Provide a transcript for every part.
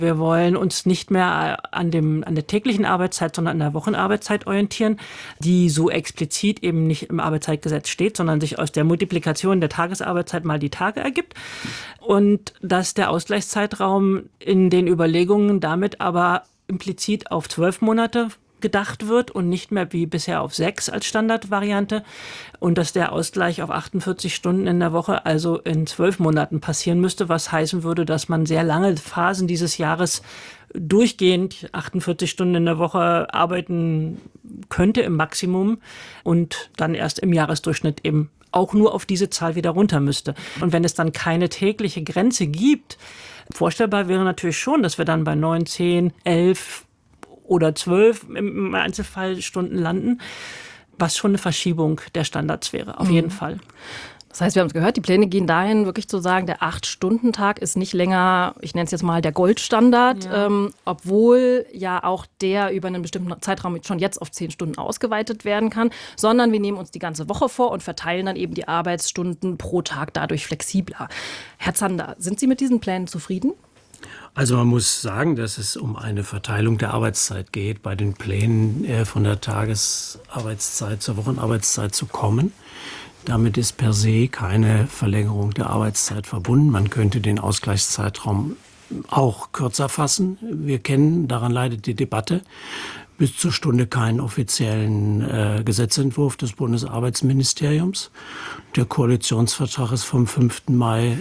Wir wollen uns nicht mehr an der täglichen Arbeitszeit, sondern an der Wochenarbeitszeit orientieren, die so explizit eben nicht im Arbeitszeitgesetz steht, sondern sich aus der Multiplikation der Tagesarbeitszeit mal die Tage ergibt. Und dass der Ausgleichszeitraum in den Überlegungen damit aber implizit auf 12 Monate gedacht wird und nicht mehr wie bisher auf 6 als Standardvariante und dass der Ausgleich auf 48 Stunden in der Woche, also in 12 Monaten passieren müsste, was heißen würde, dass man sehr lange Phasen dieses Jahres durchgehend 48 Stunden in der Woche arbeiten könnte im Maximum und dann erst im Jahresdurchschnitt eben auch nur auf diese Zahl wieder runter müsste. Und wenn es dann keine tägliche Grenze gibt, vorstellbar wäre natürlich schon, dass wir dann bei 9, 10, 11 oder 12 im Einzelfall Stunden landen, was schon eine Verschiebung der Standards wäre, auf jeden Fall. Das heißt, wir haben es gehört, die Pläne gehen dahin, wirklich zu sagen, der 8-Stunden-Tag ist nicht länger, ich nenne es jetzt mal der Goldstandard, obwohl ja auch der über einen bestimmten Zeitraum schon jetzt auf 10 Stunden ausgeweitet werden kann, sondern wir nehmen uns die ganze Woche vor und verteilen dann eben die Arbeitsstunden pro Tag dadurch flexibler. Herr Zander, sind Sie mit diesen Plänen zufrieden? Also man muss sagen, dass es um eine Verteilung der Arbeitszeit geht, bei den Plänen von der Tagesarbeitszeit zur Wochenarbeitszeit zu kommen. Damit ist per se keine Verlängerung der Arbeitszeit verbunden. Man könnte den Ausgleichszeitraum auch kürzer fassen. Wir kennen, daran leidet die Debatte, bis zur Stunde keinen offiziellen Gesetzentwurf des Bundesarbeitsministeriums. Der Koalitionsvertrag ist vom 5. Mai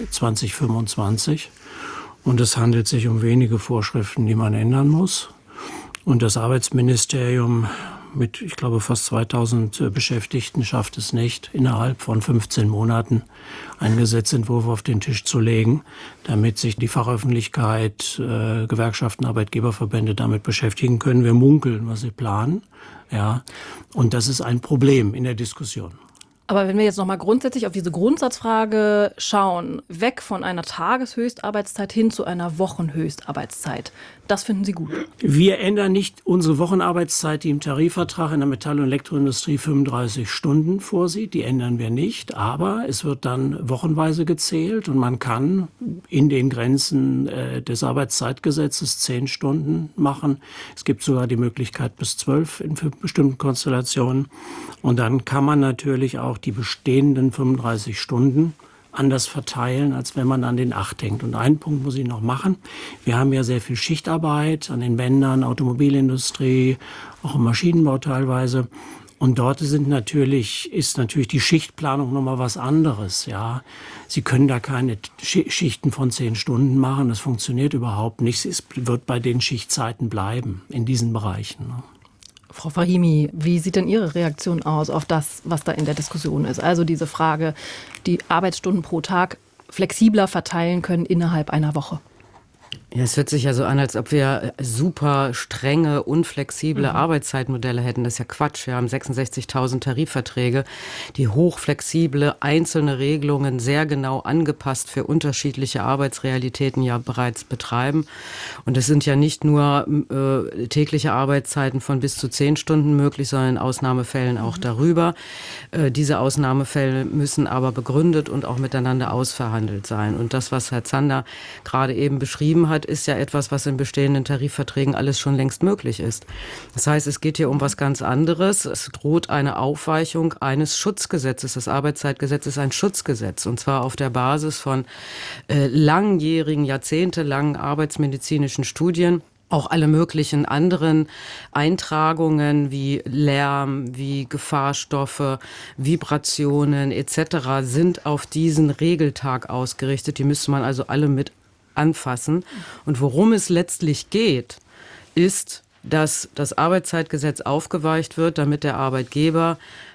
2025. Und es handelt sich um wenige Vorschriften, die man ändern muss. Und das Arbeitsministerium mit, ich glaube, fast 2000 Beschäftigten schafft es nicht, innerhalb von 15 Monaten einen Gesetzentwurf auf den Tisch zu legen, damit sich die Fachöffentlichkeit, Gewerkschaften, Arbeitgeberverbände damit beschäftigen können. Wir munkeln, was sie planen. Ja. Und das ist ein Problem in der Diskussion. Aber wenn wir jetzt nochmal grundsätzlich auf diese Grundsatzfrage schauen, weg von einer Tageshöchstarbeitszeit hin zu einer Wochenhöchstarbeitszeit, das finden Sie gut? Wir ändern nicht unsere Wochenarbeitszeit, die im Tarifvertrag in der Metall- und Elektroindustrie 35 Stunden vorsieht. Die ändern wir nicht, aber es wird dann wochenweise gezählt und man kann in den Grenzen des Arbeitszeitgesetzes 10 Stunden machen. Es gibt sogar die Möglichkeit bis 12 in bestimmten Konstellationen. Und dann kann man natürlich auch die bestehenden 35 Stunden anders verteilen, als wenn man an den 8 denkt. Und einen Punkt muss ich noch machen. Wir haben ja sehr viel Schichtarbeit an den Bändern, Automobilindustrie, auch im Maschinenbau teilweise. Und dort ist natürlich die Schichtplanung nochmal was anderes. Ja. Sie können da keine Schichten von 10 Stunden machen. Das funktioniert überhaupt nicht. Es wird bei den Schichtzeiten bleiben in diesen Bereichen. Ne? Frau Fahimi, wie sieht denn Ihre Reaktion aus auf das, was da in der Diskussion ist? Also diese Frage, die Arbeitsstunden pro Tag flexibler verteilen können innerhalb einer Woche. Ja, es hört sich ja so an, als ob wir super strenge, unflexible Arbeitszeitmodelle hätten. Das ist ja Quatsch. Wir haben 66.000 Tarifverträge, die hochflexible, einzelne Regelungen sehr genau angepasst für unterschiedliche Arbeitsrealitäten ja bereits betreiben. Und es sind ja nicht nur tägliche Arbeitszeiten von bis zu 10 Stunden möglich, sondern in Ausnahmefällen auch darüber. Diese Ausnahmefälle müssen aber begründet und auch miteinander ausverhandelt sein. Und das, was Herr Zander gerade eben beschrieben hat, ist ja etwas, was in bestehenden Tarifverträgen alles schon längst möglich ist. Das heißt, es geht hier um was ganz anderes. Es droht eine Aufweichung eines Schutzgesetzes. Das Arbeitszeitgesetz ist ein Schutzgesetz, und zwar auf der Basis von langjährigen, jahrzehntelangen arbeitsmedizinischen Studien. Auch alle möglichen anderen Eintragungen wie Lärm, wie Gefahrstoffe, Vibrationen etc. sind auf diesen Regeltag ausgerichtet. Die müsste man also alle mit anfassen. Und worum es letztlich geht, ist, dass das Arbeitszeitgesetz aufgeweicht wird, damit der Arbeitgeber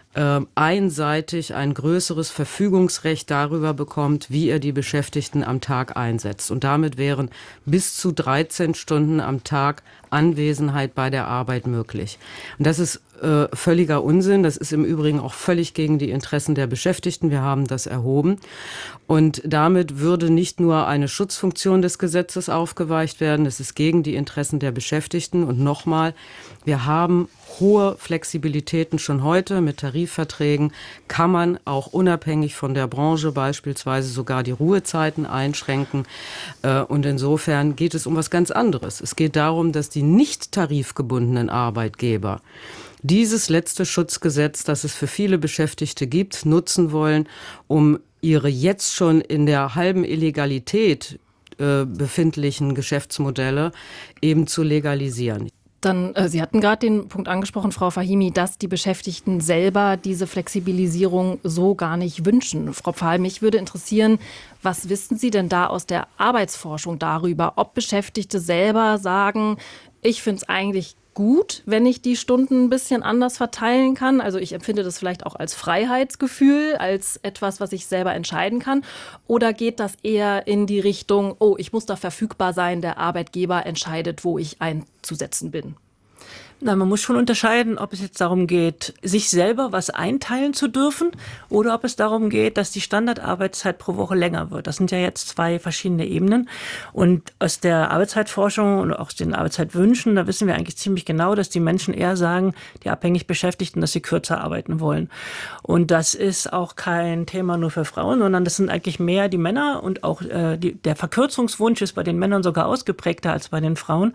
einseitig ein größeres Verfügungsrecht darüber bekommt, wie er die Beschäftigten am Tag einsetzt. Und damit wären bis zu 13 Stunden am Tag Anwesenheit bei der Arbeit möglich. Und das ist völliger Unsinn. Das ist im Übrigen auch völlig gegen die Interessen der Beschäftigten. Wir haben das erhoben. Und damit würde nicht nur eine Schutzfunktion des Gesetzes aufgeweicht werden, es ist gegen die Interessen der Beschäftigten. Und nochmal, wir haben hohe Flexibilitäten schon heute mit Tarifverträgen Tarifverträgen kann man auch unabhängig von der Branche beispielsweise sogar die Ruhezeiten einschränken. Und insofern geht es um was ganz anderes. Es geht darum, dass die nicht tarifgebundenen Arbeitgeber dieses letzte Schutzgesetz, das es für viele Beschäftigte gibt, nutzen wollen, um ihre jetzt schon in der halben Illegalität befindlichen Geschäftsmodelle eben zu legalisieren. Dann, Sie hatten gerade den Punkt angesprochen, Frau Fahimi, dass die Beschäftigten selber diese Flexibilisierung so gar nicht wünschen. Frau Pfahl, mich würde interessieren, was wissen Sie denn da aus der Arbeitsforschung darüber, ob Beschäftigte selber sagen, ich finde es eigentlich gut, wenn ich die Stunden ein bisschen anders verteilen kann. Also ich empfinde das vielleicht auch als Freiheitsgefühl, als etwas, was ich selber entscheiden kann. Oder geht das eher in die Richtung, oh, ich muss da verfügbar sein, der Arbeitgeber entscheidet, wo ich einzusetzen bin? Na, man muss schon unterscheiden, ob es jetzt darum geht, sich selber was einteilen zu dürfen oder ob es darum geht, dass die Standardarbeitszeit pro Woche länger wird. Das sind ja jetzt zwei verschiedene Ebenen. Und aus der Arbeitszeitforschung und auch aus den Arbeitszeitwünschen, da wissen wir eigentlich ziemlich genau, dass die Menschen eher sagen, die abhängig Beschäftigten, dass sie kürzer arbeiten wollen. Und das ist auch kein Thema nur für Frauen, sondern das sind eigentlich mehr die Männer und auch der Verkürzungswunsch ist bei den Männern sogar ausgeprägter als bei den Frauen.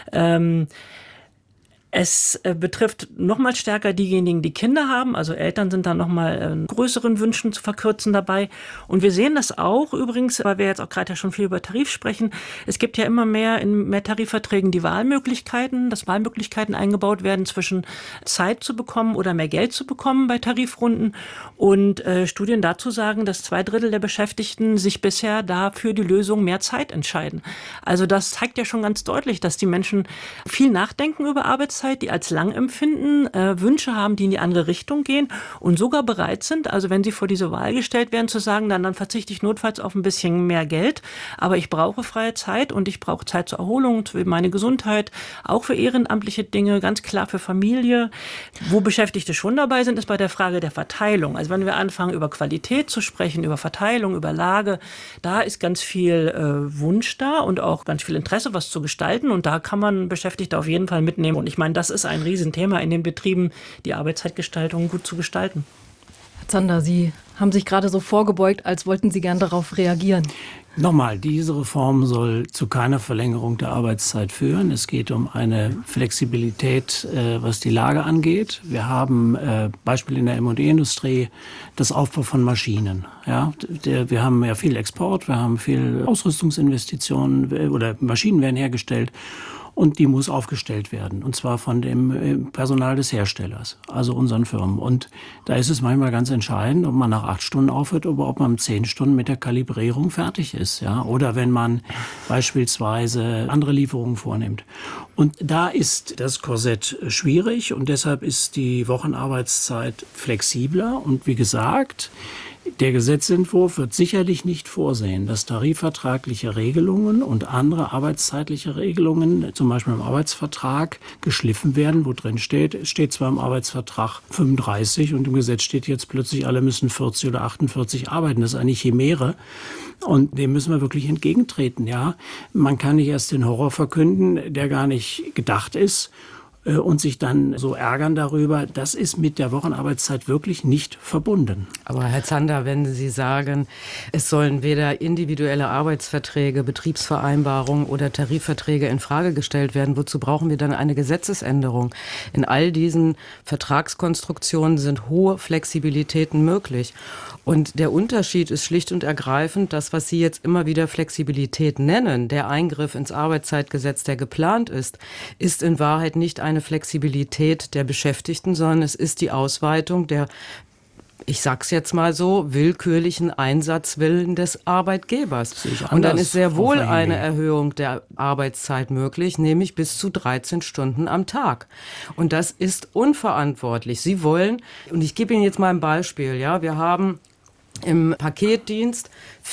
Es betrifft noch mal stärker diejenigen, die Kinder haben. Also Eltern sind da noch mal größeren Wünschen zu verkürzen dabei. Und wir sehen das auch übrigens, weil wir jetzt auch gerade ja schon viel über Tarif sprechen. Es gibt ja immer mehr in mehr Tarifverträgen die Wahlmöglichkeiten, dass Wahlmöglichkeiten eingebaut werden, zwischen Zeit zu bekommen oder mehr Geld zu bekommen bei Tarifrunden. Und Studien dazu sagen, dass 2/3 der Beschäftigten sich bisher dafür die Lösung mehr Zeit entscheiden. Also das zeigt ja schon ganz deutlich, dass die Menschen viel nachdenken über Arbeitszeit, die als lang empfinden, Wünsche haben, die in die andere Richtung gehen und sogar bereit sind, also wenn sie vor diese Wahl gestellt werden, zu sagen, dann verzichte ich notfalls auf ein bisschen mehr Geld, aber ich brauche freie Zeit und ich brauche Zeit zur Erholung, für meine Gesundheit, auch für ehrenamtliche Dinge, ganz klar für Familie. Wo Beschäftigte schon dabei sind, ist bei der Frage der Verteilung. Also wenn wir anfangen, über Qualität zu sprechen, über Verteilung, über Lage, da ist ganz viel Wunsch da und auch ganz viel Interesse, was zu gestalten und da kann man Beschäftigte auf jeden Fall mitnehmen. Und ich meine, das ist ein Riesenthema in den Betrieben, die Arbeitszeitgestaltung gut zu gestalten. Herr Zander, Sie haben sich gerade so vorgebeugt, als wollten Sie gern darauf reagieren. Nochmal, diese Reform soll zu keiner Verlängerung der Arbeitszeit führen. Es geht um eine Flexibilität, was die Lage angeht. Wir haben Beispiel in der M&E-Industrie das Aufbau von Maschinen. Ja, wir haben ja viel Export, wir haben viel Ausrüstungsinvestitionen oder Maschinen werden hergestellt. Und die muss aufgestellt werden, und zwar von dem Personal des Herstellers, also unseren Firmen. Und da ist es manchmal ganz entscheidend, ob man nach 8 Stunden aufhört oder ob man 10 Stunden mit der Kalibrierung fertig ist. Ja? Oder wenn man beispielsweise andere Lieferungen vornimmt. Und da ist das Korsett schwierig und deshalb ist die Wochenarbeitszeit flexibler. Und wie gesagt, der Gesetzentwurf wird sicherlich nicht vorsehen, dass tarifvertragliche Regelungen und andere arbeitszeitliche Regelungen, zum Beispiel im Arbeitsvertrag, geschliffen werden, wo drin steht, es steht zwar im Arbeitsvertrag 35 und im Gesetz steht jetzt plötzlich, alle müssen 40 oder 48 arbeiten. Das ist eine Chimäre und dem müssen wir wirklich entgegentreten. Ja, man kann nicht erst den Horror verkünden, der gar nicht gedacht ist, und sich dann so ärgern darüber, das ist mit der Wochenarbeitszeit wirklich nicht verbunden. Aber Herr Zander, wenn Sie sagen, es sollen weder individuelle Arbeitsverträge, Betriebsvereinbarungen oder Tarifverträge in Frage gestellt werden, wozu brauchen wir dann eine Gesetzesänderung? In all diesen Vertragskonstruktionen sind hohe Flexibilitäten möglich. Und der Unterschied ist schlicht und ergreifend, das, was Sie jetzt immer wieder Flexibilität nennen, der Eingriff ins Arbeitszeitgesetz, der geplant ist in Wahrheit nicht eine Flexibilität der Beschäftigten, sondern es ist die Ausweitung der, ich sag's jetzt mal so, willkürlichen Einsatzwillen des Arbeitgebers. Und dann ist sehr wohl eine Erhöhung der Arbeitszeit möglich, nämlich bis zu 13 Stunden am Tag. Und das ist unverantwortlich. Sie wollen, und ich gebe Ihnen jetzt mal ein Beispiel, ja, wir haben im Paketdienst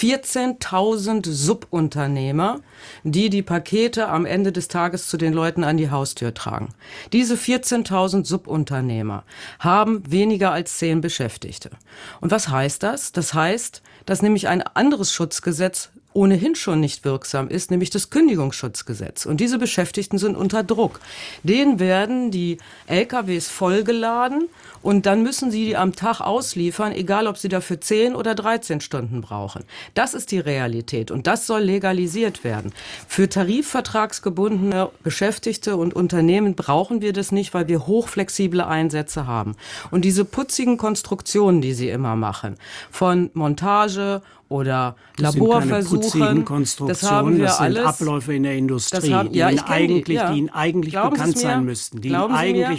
14.000 Subunternehmer, die die Pakete am Ende des Tages zu den Leuten an die Haustür tragen. Diese 14.000 Subunternehmer haben weniger als 10 Beschäftigte. Und was heißt das? Das heißt, dass nämlich ein anderes Schutzgesetz ohnehin schon nicht wirksam ist, nämlich das Kündigungsschutzgesetz. Und diese Beschäftigten sind unter Druck. Denen werden die LKWs vollgeladen und dann müssen sie die am Tag ausliefern, egal ob sie dafür 10 oder 13 Stunden brauchen. Das ist die Realität und das soll legalisiert werden. Für tarifvertragsgebundene Beschäftigte und Unternehmen brauchen wir das nicht, weil wir hochflexible Einsätze haben. Und diese putzigen Konstruktionen, die sie immer machen, von Montage oder Laborversuchen, das haben wir alles. Das sind Abläufe in der Industrie, die Ihnen eigentlich bekannt sein müssten. Glauben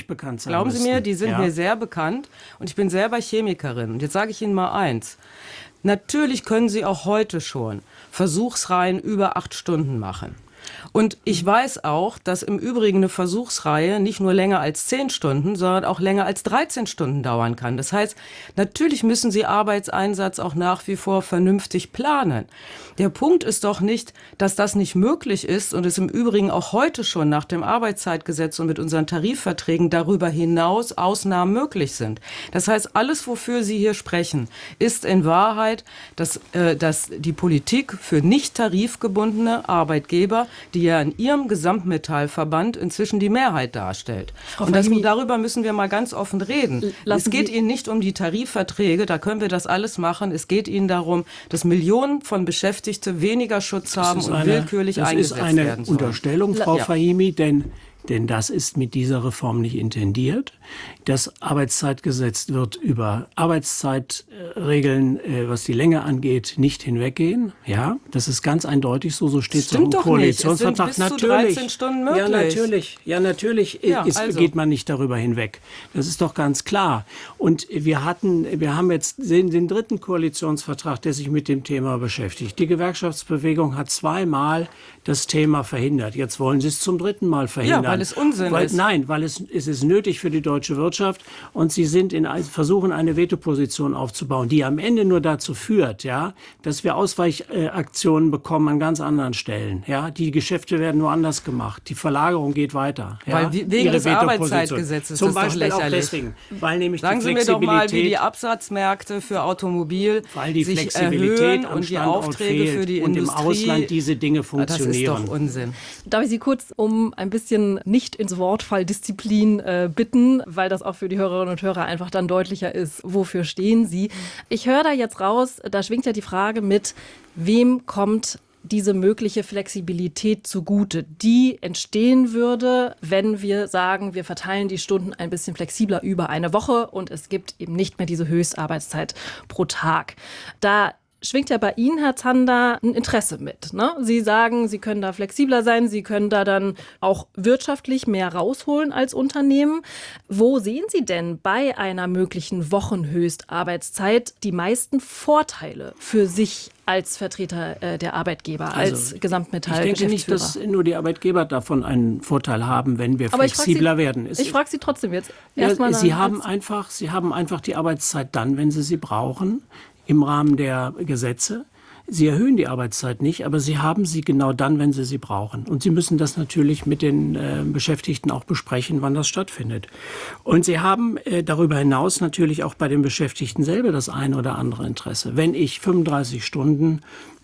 Sie mir, die sind mir sehr bekannt und ich bin selber Chemikerin. Und jetzt sage ich Ihnen mal eins. Natürlich können Sie auch heute schon Versuchsreihen über 8 Stunden machen. Und ich weiß auch, dass im Übrigen eine Versuchsreihe nicht nur länger als 10 Stunden, sondern auch länger als 13 Stunden dauern kann. Das heißt, natürlich müssen Sie Arbeitseinsatz auch nach wie vor vernünftig planen. Der Punkt ist doch nicht, dass das nicht möglich ist und es im Übrigen auch heute schon nach dem Arbeitszeitgesetz und mit unseren Tarifverträgen darüber hinaus Ausnahmen möglich sind. Das heißt, alles, wofür Sie hier sprechen, ist in Wahrheit, dass die Politik für nicht tarifgebundene Arbeitgeber, die ja in ihrem Gesamtmetallverband inzwischen die Mehrheit darstellt. Und darüber müssen wir mal ganz offen reden. Es geht Ihnen nicht um die Tarifverträge, da können wir das alles machen. Es geht Ihnen darum, dass Millionen von Beschäftigten weniger Schutz haben und willkürlich eingesetzt werden sollen. Das ist eine Unterstellung, Frau Fahimi, denn das ist mit dieser Reform nicht intendiert. Das Arbeitszeitgesetz wird über Arbeitszeitregeln, was die Länge angeht, nicht hinweggehen. Ja, das ist ganz eindeutig so. So steht es im Koalitionsvertrag. Es sind bis zu 13 Stunden möglich. Natürlich geht man nicht darüber hinweg. Das ist doch ganz klar. Und wir haben jetzt den 3. Koalitionsvertrag, der sich mit dem Thema beschäftigt. Die Gewerkschaftsbewegung hat 2-mal das Thema verhindert. Jetzt wollen sie es zum 3. Mal verhindern. Ja, weil es Unsinn ist. Nein, weil es ist nötig für die deutsche Wirtschaft und sie versuchen eine Vetoposition aufzubauen, die am Ende nur dazu führt, dass wir Ausweichaktionen bekommen an ganz anderen Stellen. Ja, die Geschäfte werden nur anders gemacht, die Verlagerung geht weiter. Weil wegen des Arbeitszeitgesetzes zum ist Beispiel das doch lächerlich. Auch deswegen, weil nämlich Sagen die Sie mir doch mal, wie die Absatzmärkte für Automobil sich erhöhen und die Aufträge für die Industrie. Und im Ausland diese Dinge funktionieren. Das ist doch Unsinn. Darf ich Sie kurz um ein bisschen nicht ins Wortfalldisziplin bitten, weil das auch für die Hörerinnen und Hörer einfach dann deutlicher ist, wofür stehen Sie. Ich höre da jetzt raus, da schwingt ja die Frage mit, wem kommt diese mögliche Flexibilität zugute, die entstehen würde, wenn wir sagen, wir verteilen die Stunden ein bisschen flexibler über eine Woche und es gibt eben nicht mehr diese Höchstarbeitszeit pro Tag. Da schwingt ja bei Ihnen, Herr Zander, ein Interesse mit, ne? Sie sagen, Sie können da flexibler sein, Sie können da dann auch wirtschaftlich mehr rausholen als Unternehmen. Wo sehen Sie denn bei einer möglichen Wochenhöchstarbeitszeit die meisten Vorteile für sich als Vertreter der Arbeitgeber, als Gesamtmetall-Geschäftsführer? Ich denke nicht, dass nur die Arbeitgeber davon einen Vorteil haben, wenn wir flexibler werden. Ich frage Sie trotzdem jetzt. Sie haben einfach die Arbeitszeit dann, wenn Sie sie brauchen, im Rahmen der Gesetze. Sie erhöhen die Arbeitszeit nicht, aber Sie haben sie genau dann, wenn Sie sie brauchen. Und Sie müssen das natürlich mit den Beschäftigten auch besprechen, wann das stattfindet. Und Sie haben darüber hinaus natürlich auch bei den Beschäftigten selber das eine oder andere Interesse. Wenn ich 35 Stunden,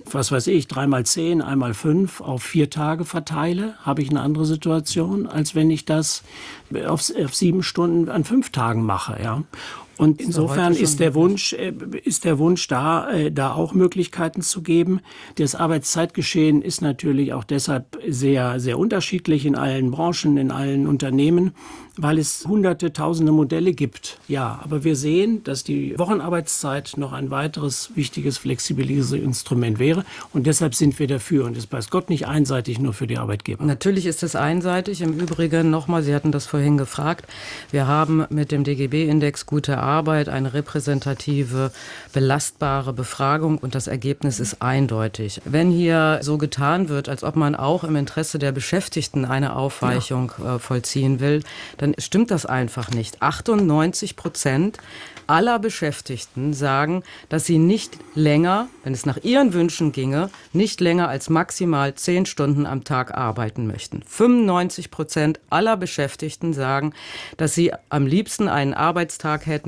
3 mal 10, einmal 5 auf 4 Tage verteile, habe ich eine andere Situation, als wenn ich das auf 7 Stunden an 5 Tagen mache. Ja. Und insofern ist der Wunsch da auch Möglichkeiten zu geben. Das Arbeitszeitgeschehen ist natürlich auch deshalb sehr, sehr unterschiedlich in allen Branchen, in allen Unternehmen, weil es hunderte, tausende Modelle gibt. Ja, aber wir sehen, dass die Wochenarbeitszeit noch ein weiteres wichtiges Flexibilisierungsinstrument wäre. Und deshalb sind wir dafür. Und es weiß Gott nicht einseitig nur für die Arbeitgeber. Natürlich ist es einseitig. Im Übrigen nochmal, Sie hatten das vorhin gefragt, wir haben mit dem DGB-Index Gute Arbeit eine repräsentative, belastbare Befragung und das Ergebnis ist eindeutig. Wenn hier so getan wird, als ob man auch im Interesse der Beschäftigten eine Aufweichung vollziehen will, dann stimmt das einfach nicht. 98% aller Beschäftigten sagen, dass sie nicht länger, wenn es nach ihren Wünschen ginge, nicht länger als maximal 10 Stunden am Tag arbeiten möchten. 95% aller Beschäftigten sagen, dass sie am liebsten einen Arbeitstag hätten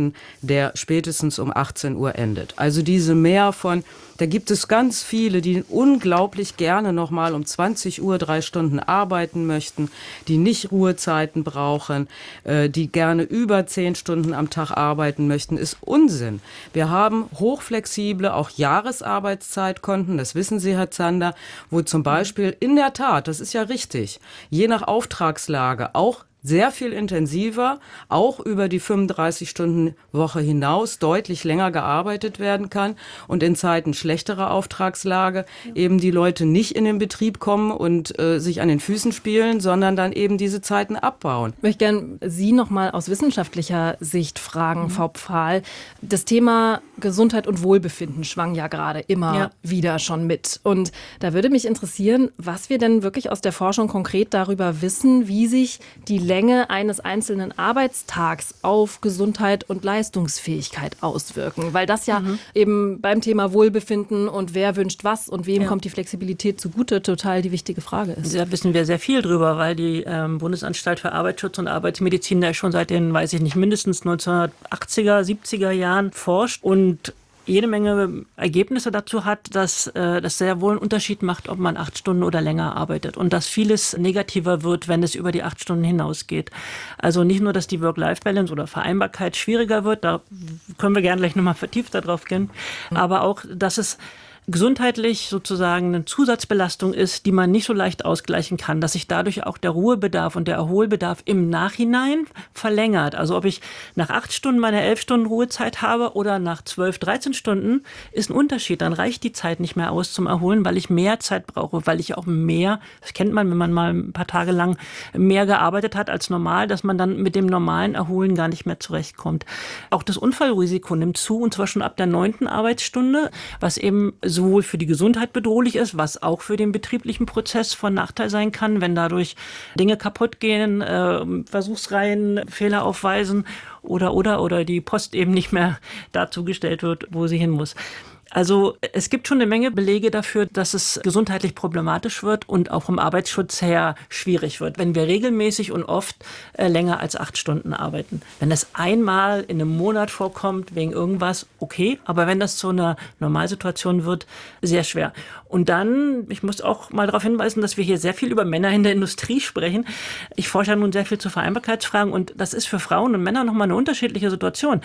arbeiten, der spätestens um 18 Uhr endet. Also diese Mehr von, da gibt es ganz viele, die unglaublich gerne nochmal um 20 Uhr 3 Stunden arbeiten möchten, die nicht Ruhezeiten brauchen, die gerne über 10 Stunden am Tag arbeiten möchten, ist Unsinn. Wir haben hochflexible, auch Jahresarbeitszeitkonten, das wissen Sie, Herr Zander, wo zum Beispiel in der Tat, das ist ja richtig, je nach Auftragslage auch sehr viel intensiver, auch über die 35-Stunden-Woche hinaus deutlich länger gearbeitet werden kann und in Zeiten schlechterer Auftragslage eben die Leute nicht in den Betrieb kommen und sich an den Füßen spielen, sondern dann eben diese Zeiten abbauen. Ich möchte gerne Sie noch mal aus wissenschaftlicher Sicht fragen, Frau Pfahl. Das Thema Gesundheit und Wohlbefinden schwang ja gerade immer wieder schon mit. Und da würde mich interessieren, was wir denn wirklich aus der Forschung konkret darüber wissen, wie sich die Länge eines einzelnen Arbeitstags auf Gesundheit und Leistungsfähigkeit auswirken. Weil das ja eben beim Thema Wohlbefinden und wer wünscht was und wem kommt die Flexibilität zugute, total die wichtige Frage ist. Da wissen wir sehr viel drüber, weil die Bundesanstalt für Arbeitsschutz und Arbeitsmedizin da schon seit den, weiß ich nicht, mindestens 1980er, 70er Jahren forscht und jede Menge Ergebnisse dazu hat, dass das sehr wohl einen Unterschied macht, ob man 8 Stunden oder länger arbeitet und dass vieles negativer wird, wenn es über die 8 Stunden hinausgeht. Also nicht nur, dass die Work-Life-Balance oder Vereinbarkeit schwieriger wird, da können wir gerne gleich nochmal vertieft darauf gehen, aber auch, dass es gesundheitlich sozusagen eine Zusatzbelastung ist, die man nicht so leicht ausgleichen kann, dass sich dadurch auch der Ruhebedarf und der Erholbedarf im Nachhinein verlängert. Also ob ich nach 8 Stunden meine 11 Stunden Ruhezeit habe oder nach 12, 13 Stunden, ist ein Unterschied. Dann reicht die Zeit nicht mehr aus zum Erholen, weil ich mehr Zeit brauche, weil ich auch mehr, das kennt man, wenn man mal ein paar Tage lang mehr gearbeitet hat als normal, dass man dann mit dem normalen Erholen gar nicht mehr zurechtkommt. Auch das Unfallrisiko nimmt zu, und zwar schon ab der 9. Arbeitsstunde, was eben sowohl für die Gesundheit bedrohlich ist, was auch für den betrieblichen Prozess von Nachteil sein kann, wenn dadurch Dinge kaputt gehen, Versuchsreihen Fehler aufweisen oder die Post eben nicht mehr dazu gestellt wird, wo sie hin muss. Also es gibt schon eine Menge Belege dafür, dass es gesundheitlich problematisch wird und auch vom Arbeitsschutz her schwierig wird, wenn wir regelmäßig und oft länger als 8 Stunden arbeiten. Wenn das einmal in einem Monat vorkommt, wegen irgendwas, okay, aber wenn das zu einer Normalsituation wird, sehr schwer. Und dann, ich muss auch mal darauf hinweisen, dass wir hier sehr viel über Männer in der Industrie sprechen. Ich forsche ja nun sehr viel zu Vereinbarkeitsfragen und das ist für Frauen und Männer nochmal eine unterschiedliche Situation.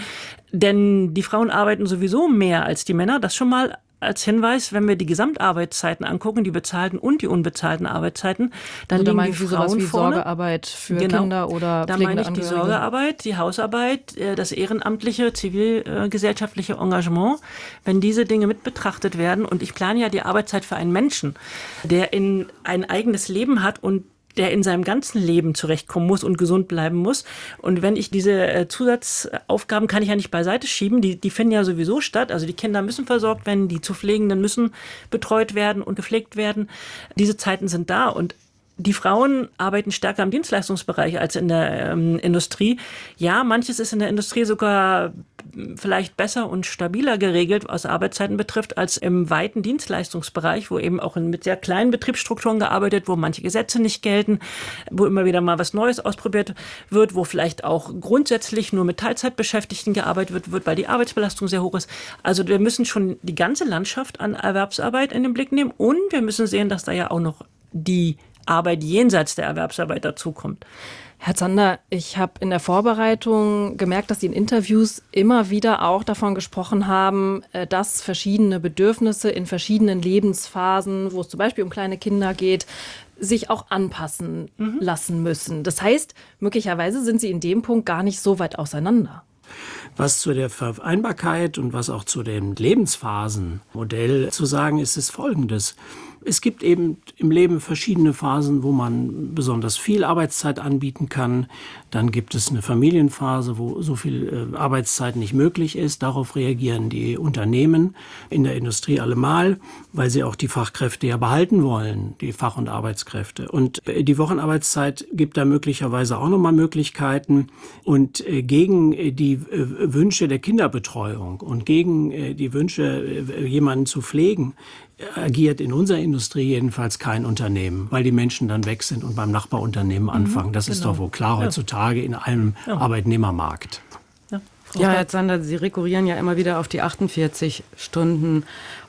Denn die Frauen arbeiten sowieso mehr als die Männer, das schon mal als Hinweis, wenn wir die Gesamtarbeitszeiten angucken, die bezahlten und die unbezahlten Arbeitszeiten, dann liegen die Frauen sowas wie vorne. Sorgearbeit für Kinder oder da pflegende meine ich die Angehörige. Sorgearbeit, die Hausarbeit, das ehrenamtliche, zivilgesellschaftliche Engagement, wenn diese Dinge mit betrachtet werden. Und ich plane ja die Arbeitszeit für einen Menschen, der ein eigenes Leben hat und der in seinem ganzen Leben zurechtkommen muss und gesund bleiben muss. Und wenn ich diese Zusatzaufgaben kann ich ja nicht beiseite schieben, die finden ja sowieso statt. Also die Kinder müssen versorgt werden, die zu Pflegenden müssen betreut werden und gepflegt werden. Diese Zeiten sind da und die Frauen arbeiten stärker im Dienstleistungsbereich als in der Industrie. Ja, manches ist in der Industrie sogar vielleicht besser und stabiler geregelt, was Arbeitszeiten betrifft, als im weiten Dienstleistungsbereich, wo eben auch mit sehr kleinen Betriebsstrukturen gearbeitet, wo manche Gesetze nicht gelten, wo immer wieder mal was Neues ausprobiert wird, wo vielleicht auch grundsätzlich nur mit Teilzeitbeschäftigten gearbeitet wird, weil die Arbeitsbelastung sehr hoch ist. Also wir müssen schon die ganze Landschaft an Erwerbsarbeit in den Blick nehmen und wir müssen sehen, dass da ja auch noch die Arbeit jenseits der Erwerbsarbeit dazukommt. Herr Zander, ich habe in der Vorbereitung gemerkt, dass Sie in Interviews immer wieder auch davon gesprochen haben, dass verschiedene Bedürfnisse in verschiedenen Lebensphasen, wo es zum Beispiel um kleine Kinder geht, sich auch anpassen lassen müssen. Das heißt, möglicherweise sind Sie in dem Punkt gar nicht so weit auseinander. Was zu der Vereinbarkeit und was auch zu dem Lebensphasenmodell zu sagen ist, ist Folgendes. Es gibt eben im Leben verschiedene Phasen, wo man besonders viel Arbeitszeit anbieten kann. Dann gibt es eine Familienphase, wo so viel Arbeitszeit nicht möglich ist. Darauf reagieren die Unternehmen in der Industrie allemal, weil sie auch die Fachkräfte ja behalten wollen, die Fach- und Arbeitskräfte. Und die Wochenarbeitszeit gibt da möglicherweise auch nochmal Möglichkeiten. Und gegen die Wünsche der Kinderbetreuung und gegen die Wünsche, jemanden zu pflegen, agiert in unserer Industrie jedenfalls kein Unternehmen, weil die Menschen dann weg sind und beim Nachbarunternehmen anfangen. Das ist doch wohl klar heutzutage in einem Arbeitnehmermarkt. Ja. Ja, Herr Zander, Sie rekurrieren ja immer wieder auf die 48 Stunden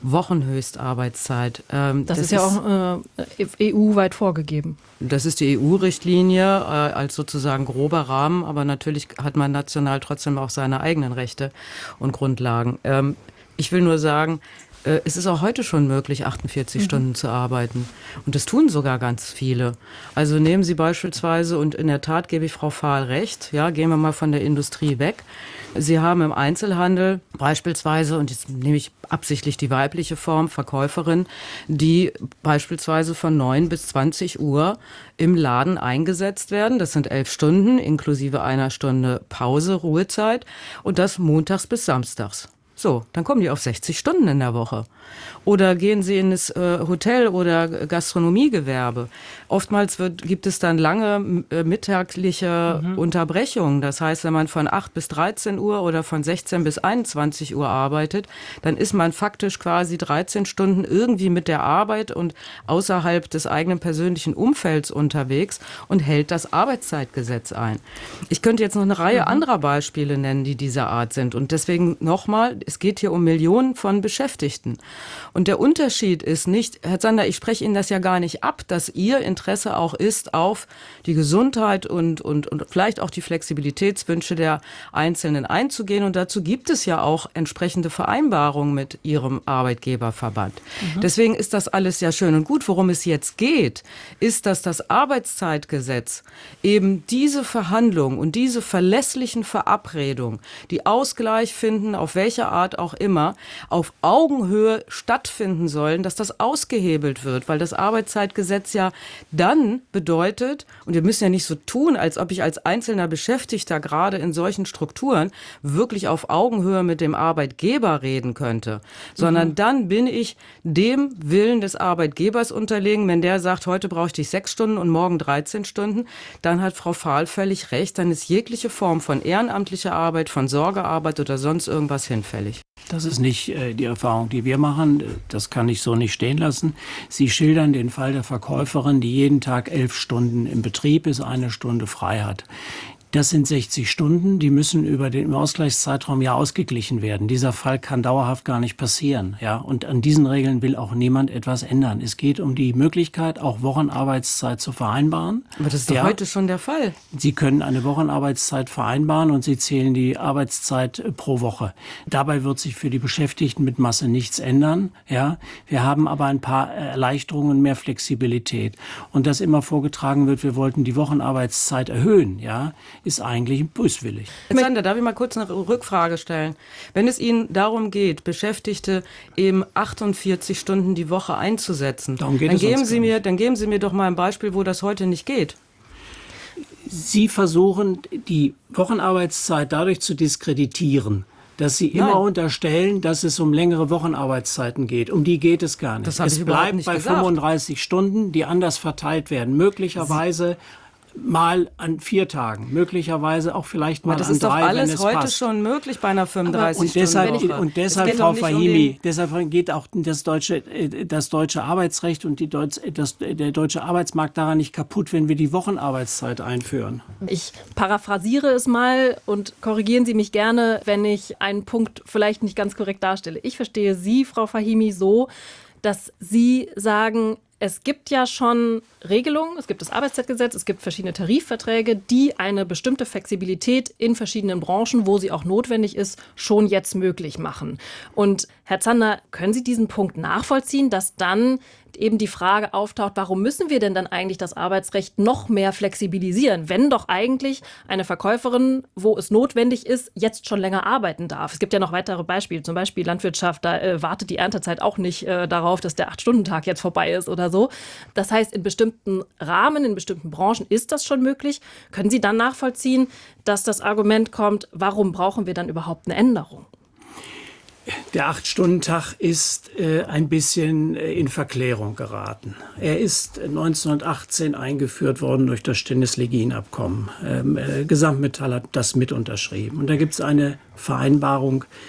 Wochenhöchstarbeitszeit. Das ist ja auch EU-weit vorgegeben. Das ist die EU-Richtlinie als sozusagen grober Rahmen, aber natürlich hat man national trotzdem auch seine eigenen Rechte und Grundlagen. Ich will nur sagen, es ist auch heute schon möglich, 48 Stunden zu arbeiten. Und das tun sogar ganz viele. Also nehmen Sie beispielsweise, und in der Tat gebe ich Frau Fahl recht, ja, gehen wir mal von der Industrie weg. Sie haben im Einzelhandel beispielsweise, und jetzt nehme ich absichtlich die weibliche Form, Verkäuferin, die beispielsweise von 9 bis 20 Uhr im Laden eingesetzt werden. Das sind 11 Stunden inklusive einer Stunde Pause, Ruhezeit, und das montags bis samstags. So, dann kommen die auf 60 Stunden in der Woche. Oder gehen Sie in das Hotel- oder Gastronomiegewerbe. Oftmals gibt es dann lange mittagliche Unterbrechungen. Das heißt, wenn man von 8 bis 13 Uhr oder von 16 bis 21 Uhr arbeitet, dann ist man faktisch quasi 13 Stunden irgendwie mit der Arbeit und außerhalb des eigenen persönlichen Umfelds unterwegs und hält das Arbeitszeitgesetz ein. Ich könnte jetzt noch eine Reihe anderer Beispiele nennen, die dieser Art sind. Und deswegen nochmal, es geht hier um Millionen von Beschäftigten. Und der Unterschied ist nicht, Herr Zander, ich spreche Ihnen das ja gar nicht ab, dass Ihr Interesse auch ist auf die Gesundheit und vielleicht auch die Flexibilitätswünsche der Einzelnen einzugehen. Und dazu gibt es ja auch entsprechende Vereinbarungen mit Ihrem Arbeitgeberverband. Deswegen ist das alles ja schön und gut. Worum es jetzt geht, ist, dass das Arbeitszeitgesetz eben diese Verhandlungen und diese verlässlichen Verabredungen, die Ausgleich finden, auf welche Art auch immer, auf Augenhöhe stattfinden sollen, dass das ausgehebelt wird, weil das Arbeitszeitgesetz ja dann bedeutet, und wir müssen ja nicht so tun, als ob ich als einzelner Beschäftigter gerade in solchen Strukturen wirklich auf Augenhöhe mit dem Arbeitgeber reden könnte, sondern dann bin ich dem Willen des Arbeitgebers unterlegen. Wenn der sagt, heute brauche ich dich 6 Stunden und morgen 13 Stunden, dann hat Frau Fahl völlig recht, dann ist jegliche Form von ehrenamtlicher Arbeit, von Sorgearbeit oder sonst irgendwas hinfällig. Das ist nicht die Erfahrung, die wir machen. Das kann ich so nicht stehen lassen. Sie schildern den Fall der Verkäuferin, die jeden Tag 11 Stunden im Betrieb ist, 1 Stunde frei hat. Das sind 60 Stunden, die müssen über den Ausgleichszeitraum ja ausgeglichen werden. Dieser Fall kann dauerhaft gar nicht passieren, ja. Und an diesen Regeln will auch niemand etwas ändern. Es geht um die Möglichkeit, auch Wochenarbeitszeit zu vereinbaren. Aber das ist doch heute schon der Fall. Sie können eine Wochenarbeitszeit vereinbaren und Sie zählen die Arbeitszeit pro Woche. Dabei wird sich für die Beschäftigten mit Masse nichts ändern, ja. Wir haben aber ein paar Erleichterungen und mehr Flexibilität. Und dass immer vorgetragen wird, wir wollten die Wochenarbeitszeit erhöhen, ja, ist eigentlich böswillig. Herr Zander, darf ich mal kurz eine Rückfrage stellen? Wenn es Ihnen darum geht, Beschäftigte eben 48 Stunden die Woche einzusetzen, dann geben Sie mir doch mal ein Beispiel, wo das heute nicht geht. Sie versuchen, die Wochenarbeitszeit dadurch zu diskreditieren, dass Sie immer unterstellen, dass es um längere Wochenarbeitszeiten geht. Um die geht es gar nicht. Es bleibt bei 35 Stunden, die anders verteilt werden. Möglicherweise mal an 4 Tagen, möglicherweise auch vielleicht mal an 3, wenn es passt. Das ist doch alles heute schon möglich bei einer 35-Stunden-Woche. Und deshalb, Frau Fahimi, deshalb geht auch das deutsche Arbeitsrecht und der deutsche Arbeitsmarkt daran nicht kaputt, wenn wir die Wochenarbeitszeit einführen. Ich paraphrasiere es mal und korrigieren Sie mich gerne, wenn ich einen Punkt vielleicht nicht ganz korrekt darstelle. Ich verstehe Sie, Frau Fahimi, so, dass Sie sagen, es gibt ja schon Regelungen, es gibt das Arbeitszeitgesetz, es gibt verschiedene Tarifverträge, die eine bestimmte Flexibilität in verschiedenen Branchen, wo sie auch notwendig ist, schon jetzt möglich machen. Und Herr Zander, können Sie diesen Punkt nachvollziehen, dass dann eben die Frage auftaucht, warum müssen wir denn dann eigentlich das Arbeitsrecht noch mehr flexibilisieren, wenn doch eigentlich eine Verkäuferin, wo es notwendig ist, jetzt schon länger arbeiten darf? Es gibt ja noch weitere Beispiele, zum Beispiel Landwirtschaft, da wartet die Erntezeit auch nicht darauf, dass der 8-Stunden-Tag jetzt vorbei ist oder so. Das heißt, in bestimmten Rahmen, in bestimmten Branchen ist das schon möglich. Können Sie dann nachvollziehen, dass das Argument kommt, warum brauchen wir dann überhaupt eine Änderung? Der 8-Stunden-Tag ist ein bisschen in Verklärung geraten. Er ist 1918 eingeführt worden durch das Stennis-Legin-Abkommen. Gesamtmetall hat das mit unterschrieben. Und da gibt es eine Vereinbarung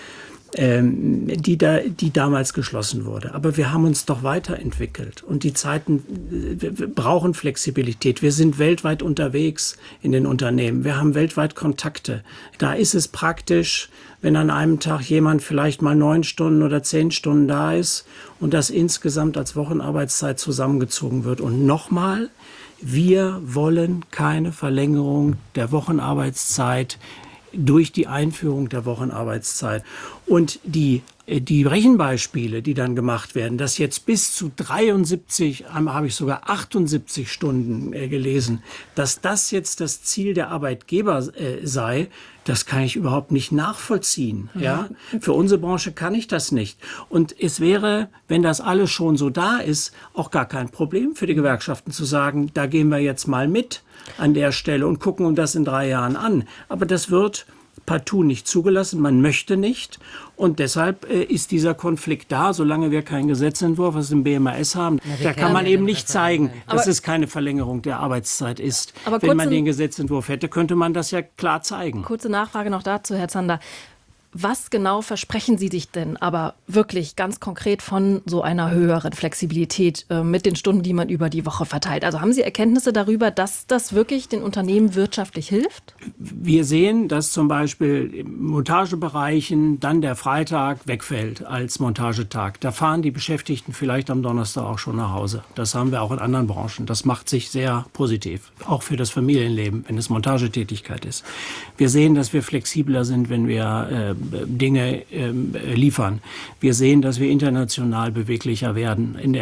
die damals geschlossen wurde. Aber wir haben uns doch weiterentwickelt und die Zeiten wir brauchen Flexibilität. Wir sind weltweit unterwegs in den Unternehmen. Wir haben weltweit Kontakte. Da ist es praktisch, wenn an einem Tag jemand vielleicht mal 9 Stunden oder 10 Stunden da ist und das insgesamt als Wochenarbeitszeit zusammengezogen wird. Und nochmal, wir wollen keine Verlängerung der Wochenarbeitszeit durch die Einführung der Wochenarbeitszeit. Und die Rechenbeispiele, die dann gemacht werden, dass jetzt bis zu 73, einmal habe ich sogar 78 Stunden gelesen, dass das jetzt das Ziel der Arbeitgeber sei, das kann ich überhaupt nicht nachvollziehen. Ja? Für unsere Branche kann ich das nicht. Und es wäre, wenn das alles schon so da ist, auch gar kein Problem für die Gewerkschaften zu sagen, da gehen wir jetzt mal mit an der Stelle und gucken uns das in 3 Jahren an. Aber das wird partout nicht zugelassen, man möchte nicht. Und deshalb ist dieser Konflikt da, solange wir keinen Gesetzentwurf aus dem BMAS haben. Da kann man eben nicht zeigen, dass es keine Verlängerung der Arbeitszeit ist. Aber wenn man den Gesetzentwurf hätte, könnte man das ja klar zeigen. Kurze Nachfrage noch dazu, Herr Zander. Was genau versprechen Sie sich denn aber wirklich ganz konkret von so einer höheren Flexibilität mit den Stunden, die man über die Woche verteilt? Also haben Sie Erkenntnisse darüber, dass das wirklich den Unternehmen wirtschaftlich hilft? Wir sehen, dass zum Beispiel im Montagebereichen dann der Freitag wegfällt als Montagetag. Da fahren die Beschäftigten vielleicht am Donnerstag auch schon nach Hause. Das haben wir auch in anderen Branchen. Das macht sich sehr positiv, auch für das Familienleben, wenn es Montagetätigkeit ist. Wir sehen, dass wir flexibler sind, wenn wir Dinge liefern. Wir sehen, dass wir international beweglicher werden in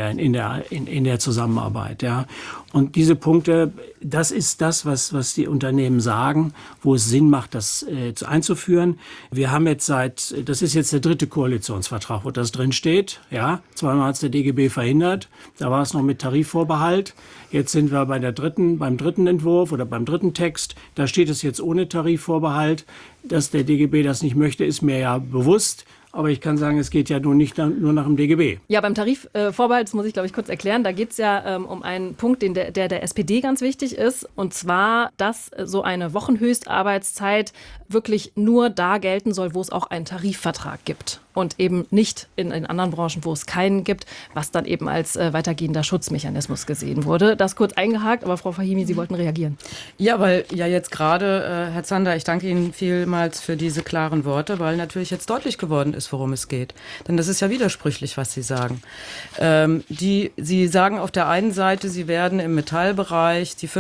der Zusammenarbeit. Ja. Und diese Punkte, das ist das, was die Unternehmen sagen, wo es Sinn macht, das einzuführen. Wir haben jetzt das ist jetzt der 3. Koalitionsvertrag, wo das drin steht. Ja, zweimal hat es der DGB verhindert. Da war es noch mit Tarifvorbehalt. Jetzt sind wir beim 3. Entwurf oder beim 3. Text. Da steht es jetzt ohne Tarifvorbehalt. Dass der DGB das nicht möchte, ist mir ja bewusst. Aber ich kann sagen, es geht ja nur nach dem DGB. Ja, beim Tarifvorbehalt, das muss ich, glaube ich, kurz erklären, da geht es ja um einen Punkt, der SPD ganz wichtig ist. Und zwar, dass so eine Wochenhöchstarbeitszeit wirklich nur da gelten soll, wo es auch einen Tarifvertrag gibt. Und eben nicht in anderen Branchen, wo es keinen gibt, was dann eben als weitergehender Schutzmechanismus gesehen wurde. Das kurz eingehakt, aber Frau Fahimi, Sie wollten reagieren. Ja, weil ja jetzt gerade, Herr Zander, ich danke Ihnen vielmals für diese klaren Worte, weil natürlich jetzt deutlich geworden ist, worum es geht. Denn das ist ja widersprüchlich, was Sie sagen. Sie sagen auf der einen Seite, Sie werden im Metallbereich die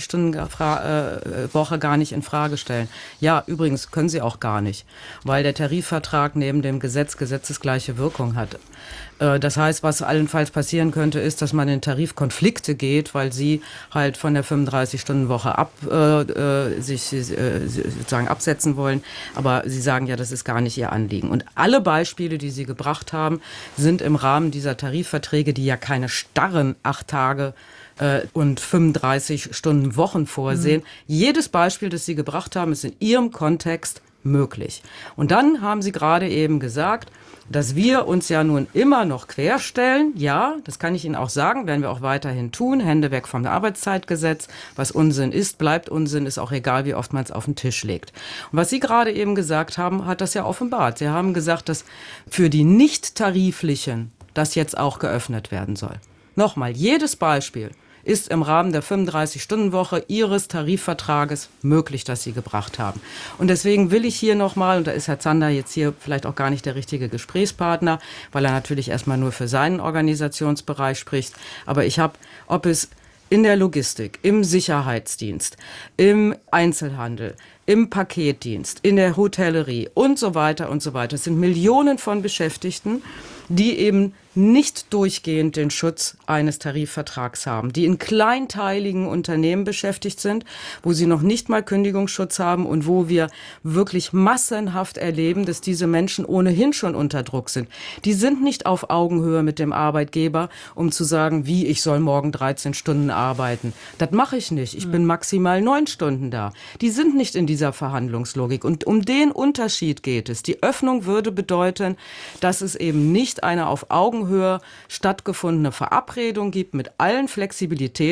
35-Stunden-Woche gar nicht in Frage stellen. Ja, übrigens können Sie auch gar nicht, weil der Tarifvertrag neben dem gesetzesgleiche Wirkung hat. Das heißt, was allenfalls passieren könnte, ist, dass man in Tarifkonflikte geht, weil Sie halt von der 35-Stunden-Woche sich sozusagen absetzen wollen. Aber Sie sagen ja, das ist gar nicht Ihr Anliegen. Und alle Beispiele, die Sie gebracht haben, sind im Rahmen dieser Tarifverträge, die ja keine starren 8 Tage und 35 Stunden Wochen vorsehen. Jedes Beispiel, das Sie gebracht haben, ist in Ihrem Kontext möglich. Und dann haben Sie gerade eben gesagt, dass wir uns ja nun immer noch querstellen. Ja, das kann ich Ihnen auch sagen, werden wir auch weiterhin tun. Hände weg vom Arbeitszeitgesetz. Was Unsinn ist, bleibt Unsinn, ist auch egal, wie oft man es auf den Tisch legt. Und was Sie gerade eben gesagt haben, hat das ja offenbart. Sie haben gesagt, dass für die Nicht-Tariflichen das jetzt auch geöffnet werden soll. Nochmal, jedes Beispiel ist im Rahmen der 35-Stunden-Woche Ihres Tarifvertrages möglich, das Sie gebracht haben. Und deswegen will ich hier nochmal, und da ist Herr Zander jetzt hier vielleicht auch gar nicht der richtige Gesprächspartner, weil er natürlich erstmal nur für seinen Organisationsbereich spricht, aber ob es in der Logistik, im Sicherheitsdienst, im Einzelhandel, im Paketdienst, in der Hotellerie und so weiter und so weiter. Es sind Millionen von Beschäftigten, die eben nicht durchgehend den Schutz eines Tarifvertrags haben, die in kleinteiligen Unternehmen beschäftigt sind, wo sie noch nicht mal Kündigungsschutz haben und wo wir wirklich massenhaft erleben, dass diese Menschen ohnehin schon unter Druck sind. Die sind nicht auf Augenhöhe mit dem Arbeitgeber, um zu sagen, wie, ich soll morgen 13 Stunden arbeiten. Das mache ich nicht. Ich bin maximal 9 Stunden da. Die sind nicht in dieser Verhandlungslogik. Und um den Unterschied geht es. Die Öffnung würde bedeuten, dass es eben nicht eine auf Augenhöhe stattgefundene Verabredung gibt mit allen Flexibilitäten,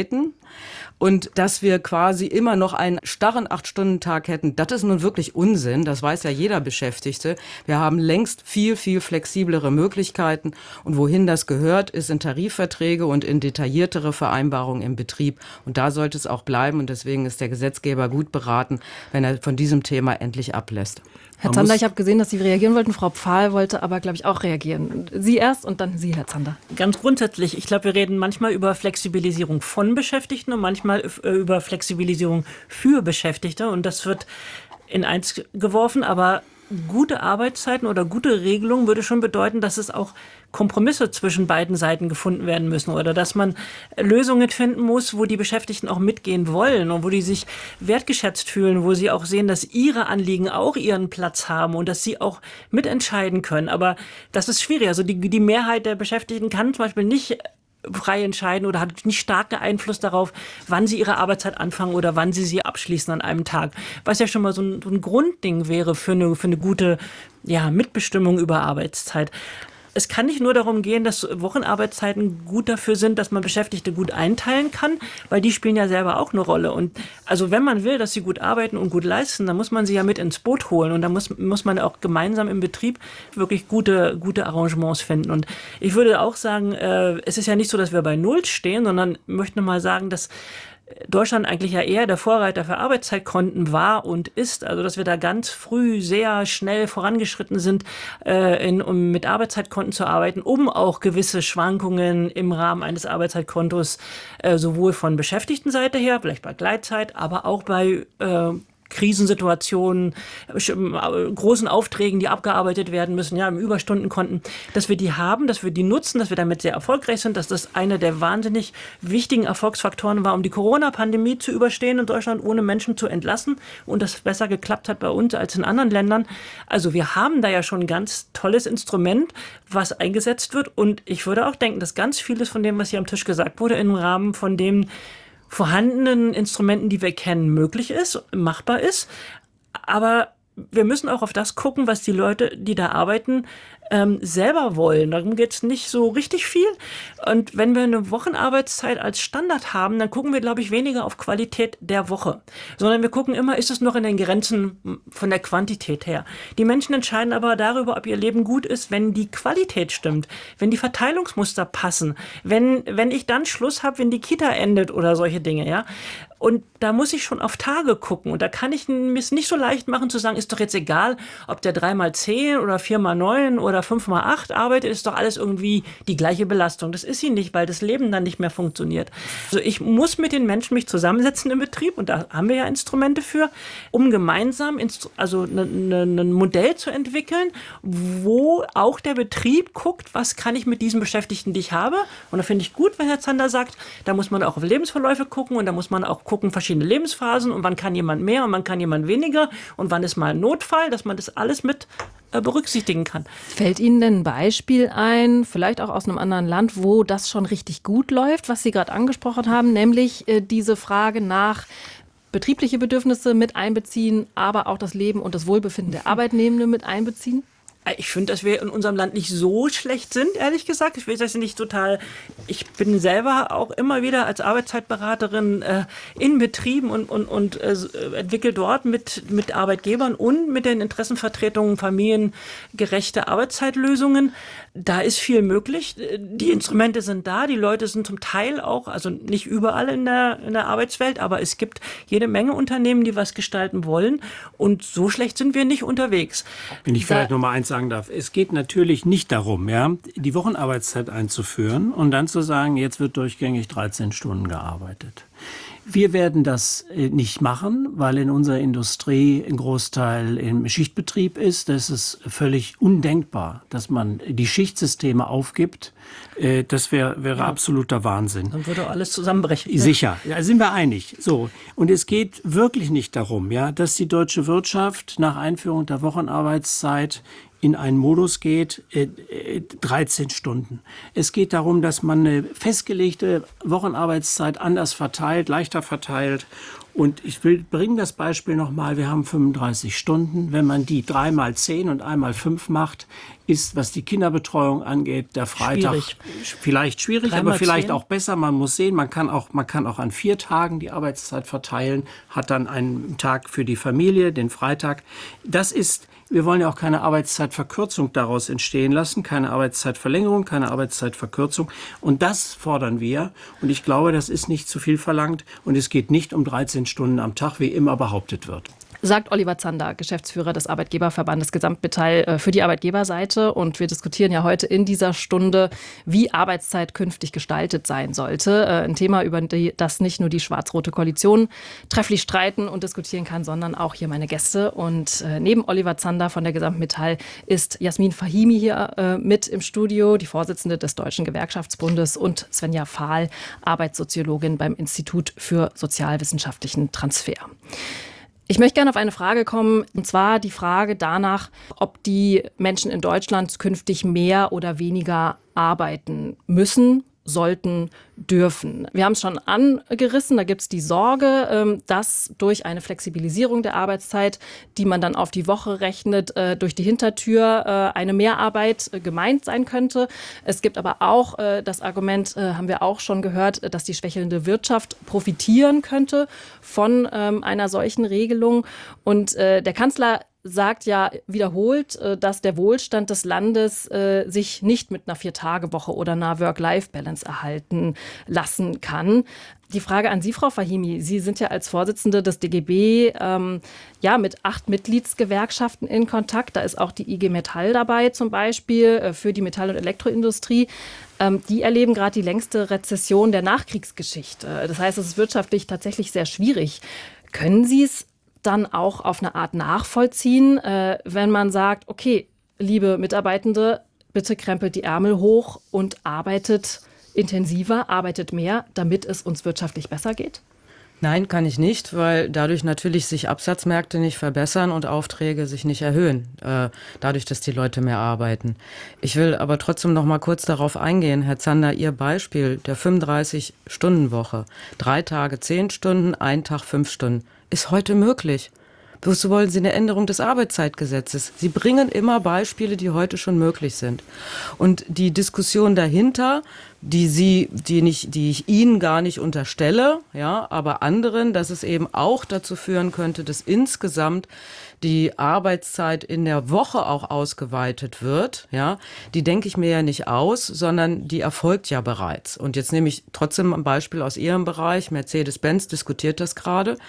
Und dass wir quasi immer noch einen starren 8-Stunden-Tag hätten, das ist nun wirklich Unsinn. Das weiß ja jeder Beschäftigte. Wir haben längst viel, viel flexiblere Möglichkeiten. Und wohin das gehört, ist in Tarifverträge und in detailliertere Vereinbarungen im Betrieb. Und da sollte es auch bleiben. Und deswegen ist der Gesetzgeber gut beraten, wenn er von diesem Thema endlich ablässt. Herr Zander, ich habe gesehen, dass Sie reagieren wollten. Frau Pfahl wollte aber, glaube ich, auch reagieren. Sie erst und dann Sie, Herr Zander. Ganz grundsätzlich, ich glaube, wir reden manchmal über Flexibilisierung von Beschäftigten und manchmal über Flexibilisierung für Beschäftigte. Und das wird in eins geworfen, aber gute Arbeitszeiten oder gute Regelungen würde schon bedeuten, dass es auch Kompromisse zwischen beiden Seiten gefunden werden müssen oder dass man Lösungen finden muss, wo die Beschäftigten auch mitgehen wollen und wo die sich wertgeschätzt fühlen, wo sie auch sehen, dass ihre Anliegen auch ihren Platz haben und dass sie auch mitentscheiden können. Aber das ist schwierig. Also die Mehrheit der Beschäftigten kann zum Beispiel nicht frei entscheiden oder hat nicht starken Einfluss darauf, wann sie ihre Arbeitszeit anfangen oder wann sie sie abschließen an einem Tag. Was ja schon mal so ein Grundding wäre für eine gute Mitbestimmung über Arbeitszeit. Es kann nicht nur darum gehen, dass Wochenarbeitszeiten gut dafür sind, dass man Beschäftigte gut einteilen kann, weil die spielen ja selber auch eine Rolle. Und also wenn man will, dass sie gut arbeiten und gut leisten, dann muss man sie ja mit ins Boot holen. Und dann muss man auch gemeinsam im Betrieb wirklich gute Arrangements finden. Und ich würde auch sagen, es ist ja nicht so, dass wir bei Null stehen, sondern möchte mal sagen, dass Deutschland eigentlich ja eher der Vorreiter für Arbeitszeitkonten war und ist, also dass wir da ganz früh sehr schnell vorangeschritten sind, um mit Arbeitszeitkonten zu arbeiten, um auch gewisse Schwankungen im Rahmen eines Arbeitszeitkontos sowohl von Beschäftigtenseite her, vielleicht bei Gleitzeit, aber auch bei Krisensituationen, großen Aufträgen, die abgearbeitet werden müssen, im Überstundenkonten, dass wir die haben, dass wir die nutzen, dass wir damit sehr erfolgreich sind, dass das einer der wahnsinnig wichtigen Erfolgsfaktoren war, um die Corona-Pandemie zu überstehen in Deutschland, ohne Menschen zu entlassen und das besser geklappt hat bei uns als in anderen Ländern. Also wir haben da ja schon ein ganz tolles Instrument, was eingesetzt wird und ich würde auch denken, dass ganz vieles von dem, was hier am Tisch gesagt wurde, im Rahmen von dem vorhandenen Instrumenten, die wir kennen, möglich ist, machbar ist. Aber wir müssen auch auf das gucken, was die Leute, die da arbeiten, selber wollen. Darum geht es nicht so richtig viel. Und wenn wir eine Wochenarbeitszeit als Standard haben, dann gucken wir, glaube ich, weniger auf Qualität der Woche, sondern wir gucken immer, ist es noch in den Grenzen von der Quantität her. Die Menschen entscheiden aber darüber, ob ihr Leben gut ist, wenn die Qualität stimmt, wenn die Verteilungsmuster passen, wenn ich dann Schluss habe, wenn die Kita endet oder solche Dinge, ja. Und da muss ich schon auf Tage gucken. Und da kann ich mir es nicht so leicht machen zu sagen, ist doch jetzt egal, ob der 3x10 oder 4x9 oder 5x8 arbeitet, ist doch alles irgendwie die gleiche Belastung. Das ist sie nicht, weil das Leben dann nicht mehr funktioniert. Also ich muss mit den Menschen mich zusammensetzen im Betrieb und da haben wir ja Instrumente für, um gemeinsam ein Modell zu entwickeln, wo auch der Betrieb guckt, was kann ich mit diesen Beschäftigten, die ich habe. Und da finde ich gut, wenn Herr Zander sagt, da muss man auch auf Lebensverläufe gucken und da muss man auch gucken, verschiedene Lebensphasen und wann kann jemand mehr und wann kann jemand weniger und wann ist mal ein Notfall, dass man das alles mit berücksichtigen kann. Fällt Ihnen denn ein Beispiel ein, vielleicht auch aus einem anderen Land, wo das schon richtig gut läuft, was Sie gerade angesprochen haben, nämlich diese Frage nach betriebliche Bedürfnisse mit einbeziehen, aber auch das Leben und das Wohlbefinden der Arbeitnehmenden mit einbeziehen? Ich finde, dass wir in unserem Land nicht so schlecht sind, ehrlich gesagt. Ich will das nicht total. Ich bin selber auch immer wieder als Arbeitszeitberaterin in Betrieben und entwickle dort mit Arbeitgebern und mit den Interessenvertretungen familiengerechte Arbeitszeitlösungen. Da ist viel möglich. Die Instrumente sind da. Die Leute sind zum Teil auch, also nicht überall in der Arbeitswelt, aber es gibt jede Menge Unternehmen, die was gestalten wollen. Und so schlecht sind wir nicht unterwegs. Wenn ich vielleicht noch mal eins sagen darf. Es geht natürlich nicht darum, die Wochenarbeitszeit einzuführen und dann zu sagen, jetzt wird durchgängig 13 Stunden gearbeitet. Wir werden das nicht machen, weil in unserer Industrie ein Großteil im Schichtbetrieb ist. Das ist völlig undenkbar, dass man die Schichtsysteme aufgibt. Das wäre absoluter Wahnsinn. Dann würde alles zusammenbrechen. Sicher, da sind wir einig. So. Und es geht wirklich nicht darum, dass die deutsche Wirtschaft nach Einführung der Wochenarbeitszeit in einen Modus geht, 13 Stunden. Es geht darum, dass man eine festgelegte Wochenarbeitszeit anders verteilt, leichter verteilt Und ich bringe das Beispiel nochmal, wir haben 35 Stunden. Wenn man die 3 mal 10 und 1 mal 5 macht, ist, was die Kinderbetreuung angeht, der Freitag vielleicht schwierig, aber vielleicht 10. auch besser. Man muss sehen, man kann auch an 4 Tagen die Arbeitszeit verteilen, hat dann einen Tag für die Familie, den Freitag. Wir wollen ja auch keine Arbeitszeitverkürzung daraus entstehen lassen, keine Arbeitszeitverlängerung, keine Arbeitszeitverkürzung. Und das fordern wir. Und ich glaube, das ist nicht zu viel verlangt. Und es geht nicht um 13 Stunden am Tag, wie immer behauptet wird. Sagt Oliver Zander, Geschäftsführer des Arbeitgeberverbandes Gesamtmetall für die Arbeitgeberseite. Und wir diskutieren ja heute in dieser Stunde, wie Arbeitszeit künftig gestaltet sein sollte. Ein Thema, über das nicht nur die schwarz-rote Koalition trefflich streiten und diskutieren kann, sondern auch hier meine Gäste. Und neben Oliver Zander von der Gesamtmetall ist Jasmin Fahimi hier mit im Studio, die Vorsitzende des Deutschen Gewerkschaftsbundes, und Svenja Fahl, Arbeitssoziologin beim Institut für sozialwissenschaftlichen Transfer. Ich möchte gerne auf eine Frage kommen, und zwar die Frage danach, ob die Menschen in Deutschland künftig mehr oder weniger arbeiten müssen, sollten, dürfen. Wir haben es schon angerissen, da gibt es die Sorge, dass durch eine Flexibilisierung der Arbeitszeit, die man dann auf die Woche rechnet, durch die Hintertür eine Mehrarbeit gemeint sein könnte. Es gibt aber auch das Argument, haben wir auch schon gehört, dass die schwächelnde Wirtschaft profitieren könnte von einer solchen Regelung. Und der Kanzler sagt ja wiederholt, dass der Wohlstand des Landes sich nicht mit einer 4-Tage-Woche oder einer Work-Life-Balance erhalten lassen kann. Die Frage an Sie, Frau Fahimi. Sie sind ja als Vorsitzende des DGB mit 8 Mitgliedsgewerkschaften in Kontakt. Da ist auch die IG Metall dabei zum Beispiel für die Metall- und Elektroindustrie. Die erleben gerade die längste Rezession der Nachkriegsgeschichte. Das heißt, es ist wirtschaftlich tatsächlich sehr schwierig. Können Sie es dann auch auf eine Art nachvollziehen, wenn man sagt, okay, liebe Mitarbeitende, bitte krempelt die Ärmel hoch und arbeitet intensiver, arbeitet mehr, damit es uns wirtschaftlich besser geht? Nein, kann ich nicht, weil dadurch natürlich sich Absatzmärkte nicht verbessern und Aufträge sich nicht erhöhen, dadurch, dass die Leute mehr arbeiten. Ich will aber trotzdem noch mal kurz darauf eingehen, Herr Zander, Ihr Beispiel der 35-Stunden-Woche, 3 Tage 10 Stunden, 1 Tag 5 Stunden, ist heute möglich. Wozu wollen Sie eine Änderung des Arbeitszeitgesetzes? Sie bringen immer Beispiele, die heute schon möglich sind. Und die Diskussion dahinter, die ich Ihnen gar nicht unterstelle, ja, aber anderen, dass es eben auch dazu führen könnte, dass insgesamt die Arbeitszeit in der Woche auch ausgeweitet wird, ja, die denke ich mir ja nicht aus, sondern die erfolgt ja bereits. Und jetzt nehme ich trotzdem ein Beispiel aus Ihrem Bereich. Mercedes-Benz diskutiert das gerade.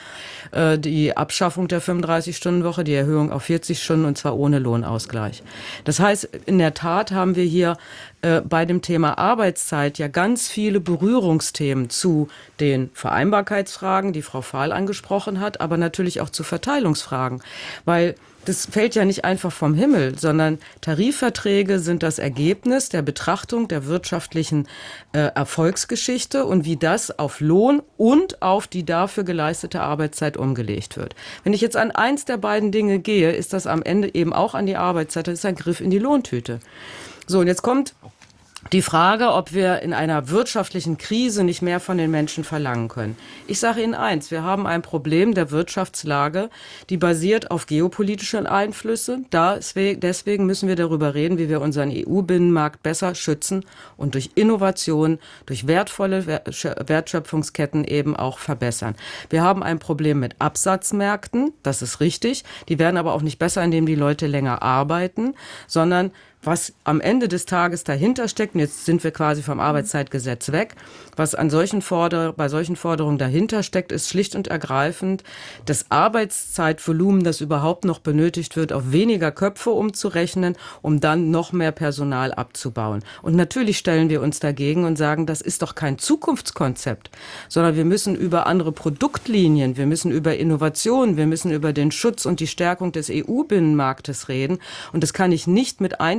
Die Abschaffung der 35-Stunden-Woche, die Erhöhung auf 40 Stunden, und zwar ohne Lohnausgleich. Das heißt, in der Tat haben wir hier bei dem Thema Arbeitszeit ja ganz viele Berührungsthemen zu den Vereinbarkeitsfragen, die Frau Fahl angesprochen hat, aber natürlich auch zu Verteilungsfragen. Weil das fällt ja nicht einfach vom Himmel, sondern Tarifverträge sind das Ergebnis der Betrachtung der wirtschaftlichen Erfolgsgeschichte und wie das auf Lohn und auf die dafür geleistete Arbeitszeit umgelegt wird. Wenn ich jetzt an eins der beiden Dinge gehe, ist das am Ende eben auch an die Arbeitszeit, das ist ein Griff in die Lohntüte. So, und jetzt kommt die Frage, ob wir in einer wirtschaftlichen Krise nicht mehr von den Menschen verlangen können. Ich sage Ihnen eins, wir haben ein Problem der Wirtschaftslage, die basiert auf geopolitischen Einflüssen. Deswegen müssen wir darüber reden, wie wir unseren EU-Binnenmarkt besser schützen und durch Innovation, durch wertvolle Wertschöpfungsketten eben auch verbessern. Wir haben ein Problem mit Absatzmärkten, das ist richtig. Die werden aber auch nicht besser, indem die Leute länger arbeiten, sondern was am Ende des Tages dahinter steckt, und jetzt sind wir quasi vom Arbeitszeitgesetz weg, was bei solchen Forderungen dahinter steckt, ist schlicht und ergreifend das Arbeitszeitvolumen, das überhaupt noch benötigt wird, auf weniger Köpfe umzurechnen, um dann noch mehr Personal abzubauen. Und natürlich stellen wir uns dagegen und sagen, das ist doch kein Zukunftskonzept, sondern wir müssen über andere Produktlinien, wir müssen über Innovation, wir müssen über den Schutz und die Stärkung des EU-Binnenmarktes reden. Und das kann ich nicht mit Einschränkungen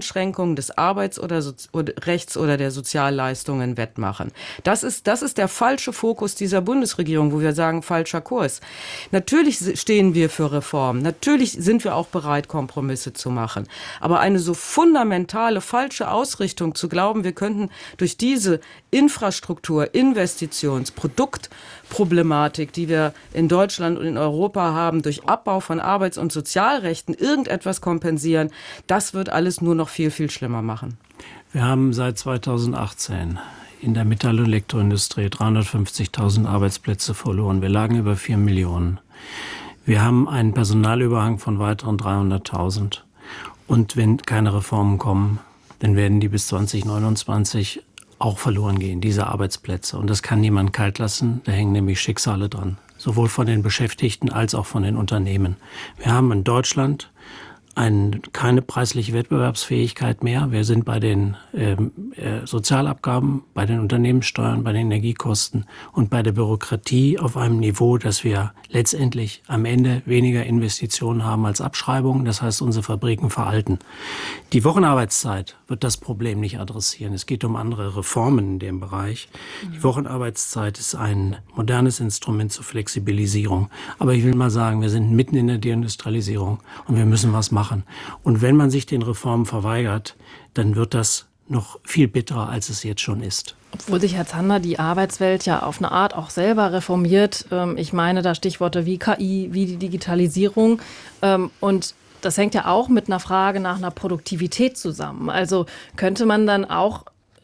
Einschränkungen des Arbeitsrechts oder der Sozialleistungen wettmachen. Das ist der falsche Fokus dieser Bundesregierung, wo wir sagen, falscher Kurs. Natürlich stehen wir für Reformen. Natürlich sind wir auch bereit, Kompromisse zu machen. Aber eine so fundamentale falsche Ausrichtung zu glauben, wir könnten durch diese Infrastruktur, Investitions-, Produktproblematik, die wir in Deutschland und in Europa haben, durch Abbau von Arbeits- und Sozialrechten irgendetwas kompensieren, das wird alles nur noch viel, viel schlimmer machen. Wir haben seit 2018 in der Metall- und Elektroindustrie 350.000 Arbeitsplätze verloren. Wir lagen über 4 Millionen. Wir haben einen Personalüberhang von weiteren 300.000. Und wenn keine Reformen kommen, dann werden die bis 2029 auch verloren gehen, diese Arbeitsplätze. Und das kann niemand kalt lassen. Da hängen nämlich Schicksale dran. Sowohl von den Beschäftigten als auch von den Unternehmen. Wir haben in Deutschland keine preisliche Wettbewerbsfähigkeit mehr. Wir sind bei den Sozialabgaben, bei den Unternehmenssteuern, bei den Energiekosten und bei der Bürokratie auf einem Niveau, dass wir letztendlich am Ende weniger Investitionen haben als Abschreibungen. Das heißt, unsere Fabriken veralten. Die Wochenarbeitszeit wird das Problem nicht adressieren. Es geht um andere Reformen in dem Bereich. Die Wochenarbeitszeit ist ein modernes Instrument zur Flexibilisierung. Aber ich will mal sagen, wir sind mitten in der Deindustrialisierung und wir müssen was machen. Und wenn man sich den Reformen verweigert, dann wird das noch viel bitterer, als es jetzt schon ist. Obwohl sich, Herr Zander, die Arbeitswelt ja auf eine Art auch selber reformiert. Ich meine da Stichworte wie KI, wie die Digitalisierung. Und das hängt ja auch mit einer Frage nach einer Produktivität zusammen. Also könnte man dann auch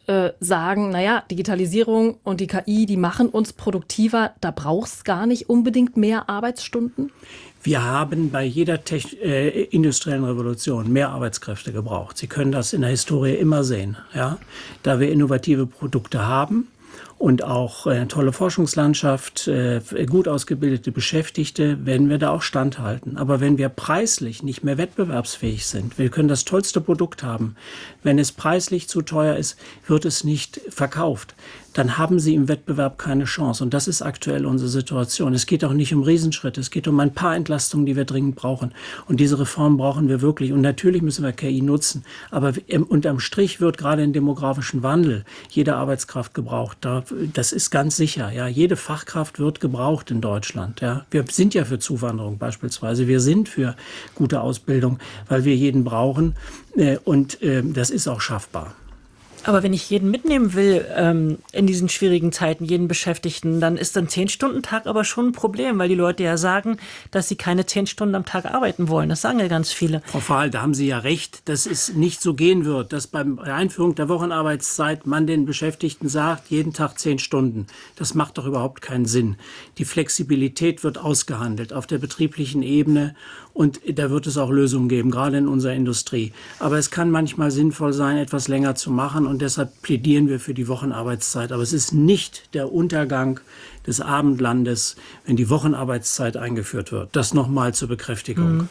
sagen, naja, Digitalisierung und die KI, die machen uns produktiver, da braucht es gar nicht unbedingt mehr Arbeitsstunden? Wir haben bei jeder industriellen Revolution mehr Arbeitskräfte gebraucht. Sie können das in der Historie immer sehen. Ja? Da wir innovative Produkte haben und auch eine tolle Forschungslandschaft, gut ausgebildete Beschäftigte, werden wir da auch standhalten. Aber wenn wir preislich nicht mehr wettbewerbsfähig sind, wir können das tollste Produkt haben, wenn es preislich zu teuer ist, wird es nicht verkauft. Dann haben sie im Wettbewerb keine Chance. Und das ist aktuell unsere Situation. Es geht auch nicht um Riesenschritte. Es geht um ein paar Entlastungen, die wir dringend brauchen. Und diese Reform brauchen wir wirklich. Und natürlich müssen wir KI nutzen. Aber unterm Strich wird gerade im demografischen Wandel jede Arbeitskraft gebraucht. Das ist ganz sicher. Ja, jede Fachkraft wird gebraucht in Deutschland. Ja, wir sind ja für Zuwanderung beispielsweise. Wir sind für gute Ausbildung, weil wir jeden brauchen. Und das ist auch schaffbar. Aber wenn ich jeden mitnehmen will in diesen schwierigen Zeiten, jeden Beschäftigten, dann ist ein 10-Stunden-Tag aber schon ein Problem, weil die Leute ja sagen, dass sie keine 10 Stunden am Tag arbeiten wollen. Das sagen ja ganz viele. Frau Fahl, da haben Sie ja recht, dass es nicht so gehen wird, dass bei der Einführung der Wochenarbeitszeit man den Beschäftigten sagt, jeden Tag 10 Stunden. Das macht doch überhaupt keinen Sinn. Die Flexibilität wird ausgehandelt auf der betrieblichen Ebene und da wird es auch Lösungen geben, gerade in unserer Industrie. Aber es kann manchmal sinnvoll sein, etwas länger zu machen und deshalb plädieren wir für die Wochenarbeitszeit. Aber es ist nicht der Untergang des Abendlandes, wenn die Wochenarbeitszeit eingeführt wird. Das nochmal zur Bekräftigung.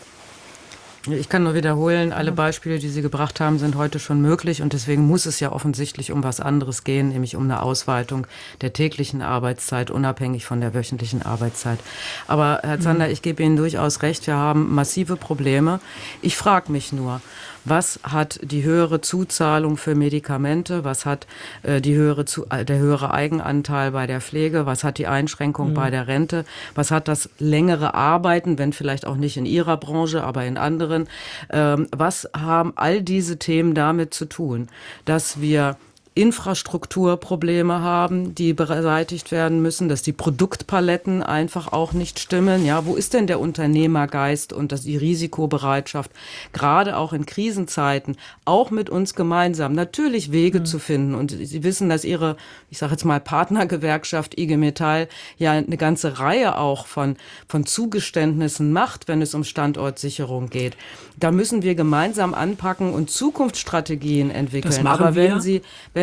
Ich kann nur wiederholen, alle Beispiele, die Sie gebracht haben, sind heute schon möglich und deswegen muss es ja offensichtlich um was anderes gehen, nämlich um eine Ausweitung der täglichen Arbeitszeit, unabhängig von der wöchentlichen Arbeitszeit. Aber Herr Zander, ich gebe Ihnen durchaus recht, wir haben massive Probleme. Ich frage mich nur, was hat die höhere Zuzahlung für Medikamente? Was hat der höhere Eigenanteil bei der Pflege? Was hat die Einschränkung bei der Rente? Was hat das längere Arbeiten, wenn vielleicht auch nicht in Ihrer Branche, aber in anderen? Was haben all diese Themen damit zu tun, dass wir Infrastrukturprobleme haben, die beseitigt werden müssen, dass die Produktpaletten einfach auch nicht stimmen. Ja, wo ist denn der Unternehmergeist und die Risikobereitschaft, gerade auch in Krisenzeiten, auch mit uns gemeinsam natürlich Wege zu finden. Und Sie wissen, dass Ihre, ich sage jetzt mal Partnergewerkschaft IG Metall ja eine ganze Reihe auch von Zugeständnissen macht, wenn es um Standortsicherung geht. Da müssen wir gemeinsam anpacken und Zukunftsstrategien entwickeln. Das machen Aber wir. wenn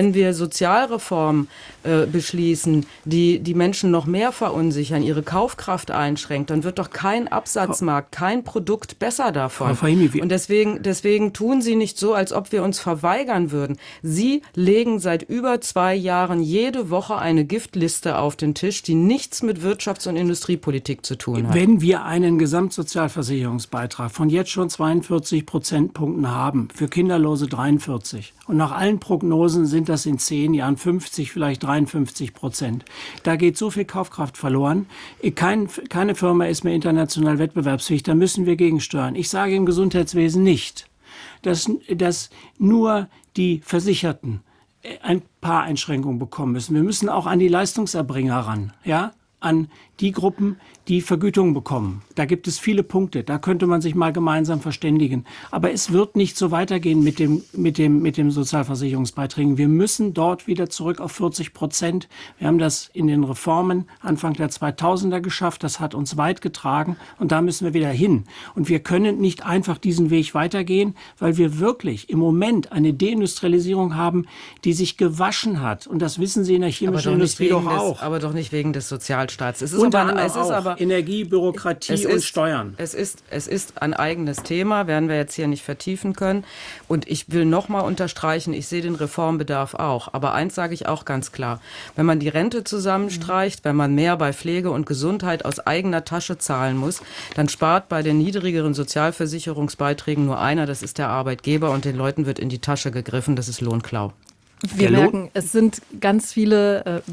wenn wir Sozialreformen beschließen, die Menschen noch mehr verunsichern, ihre Kaufkraft einschränkt, dann wird doch kein Absatzmarkt, kein Produkt besser davon. Frau Fahimi, und deswegen tun Sie nicht so, als ob wir uns verweigern würden. Sie legen seit über 2 Jahren jede Woche eine Giftliste auf den Tisch, die nichts mit Wirtschafts- und Industriepolitik zu tun hat. Wenn wir einen Gesamtsozialversicherungsbeitrag von jetzt schon 42 Prozentpunkten haben, für Kinderlose 43 und nach allen Prognosen sind das in 10 Jahren 50, vielleicht 53%. Da geht so viel Kaufkraft verloren. Keine Firma ist mehr international wettbewerbsfähig. Da müssen wir gegensteuern. Ich sage im Gesundheitswesen nicht, dass nur die Versicherten ein paar Einschränkungen bekommen müssen. Wir müssen auch an die Leistungserbringer ran, ja, an die Gruppen, die Vergütung bekommen. Da gibt es viele Punkte. Da könnte man sich mal gemeinsam verständigen. Aber es wird nicht so weitergehen mit dem Sozialversicherungsbeiträgen. Wir müssen dort wieder zurück auf 40%. Wir haben das in den Reformen Anfang der 2000er geschafft. Das hat uns weit getragen. Und da müssen wir wieder hin. Und wir können nicht einfach diesen Weg weitergehen, weil wir wirklich im Moment eine Deindustrialisierung haben, die sich gewaschen hat. Und das wissen Sie in der chemischen Industrie doch auch. Aber doch nicht wegen des Sozialstaats. Es ist Und aber Energie, Bürokratie und Steuern. Es ist ein eigenes Thema, werden wir jetzt hier nicht vertiefen können. Und ich will noch mal unterstreichen, ich sehe den Reformbedarf auch. Aber eins sage ich auch ganz klar. Wenn man die Rente zusammenstreicht, wenn man mehr bei Pflege und Gesundheit aus eigener Tasche zahlen muss, dann spart bei den niedrigeren Sozialversicherungsbeiträgen nur einer, das ist der Arbeitgeber. Und den Leuten wird in die Tasche gegriffen, das ist Lohnklau. Wir merken, es sind ganz viele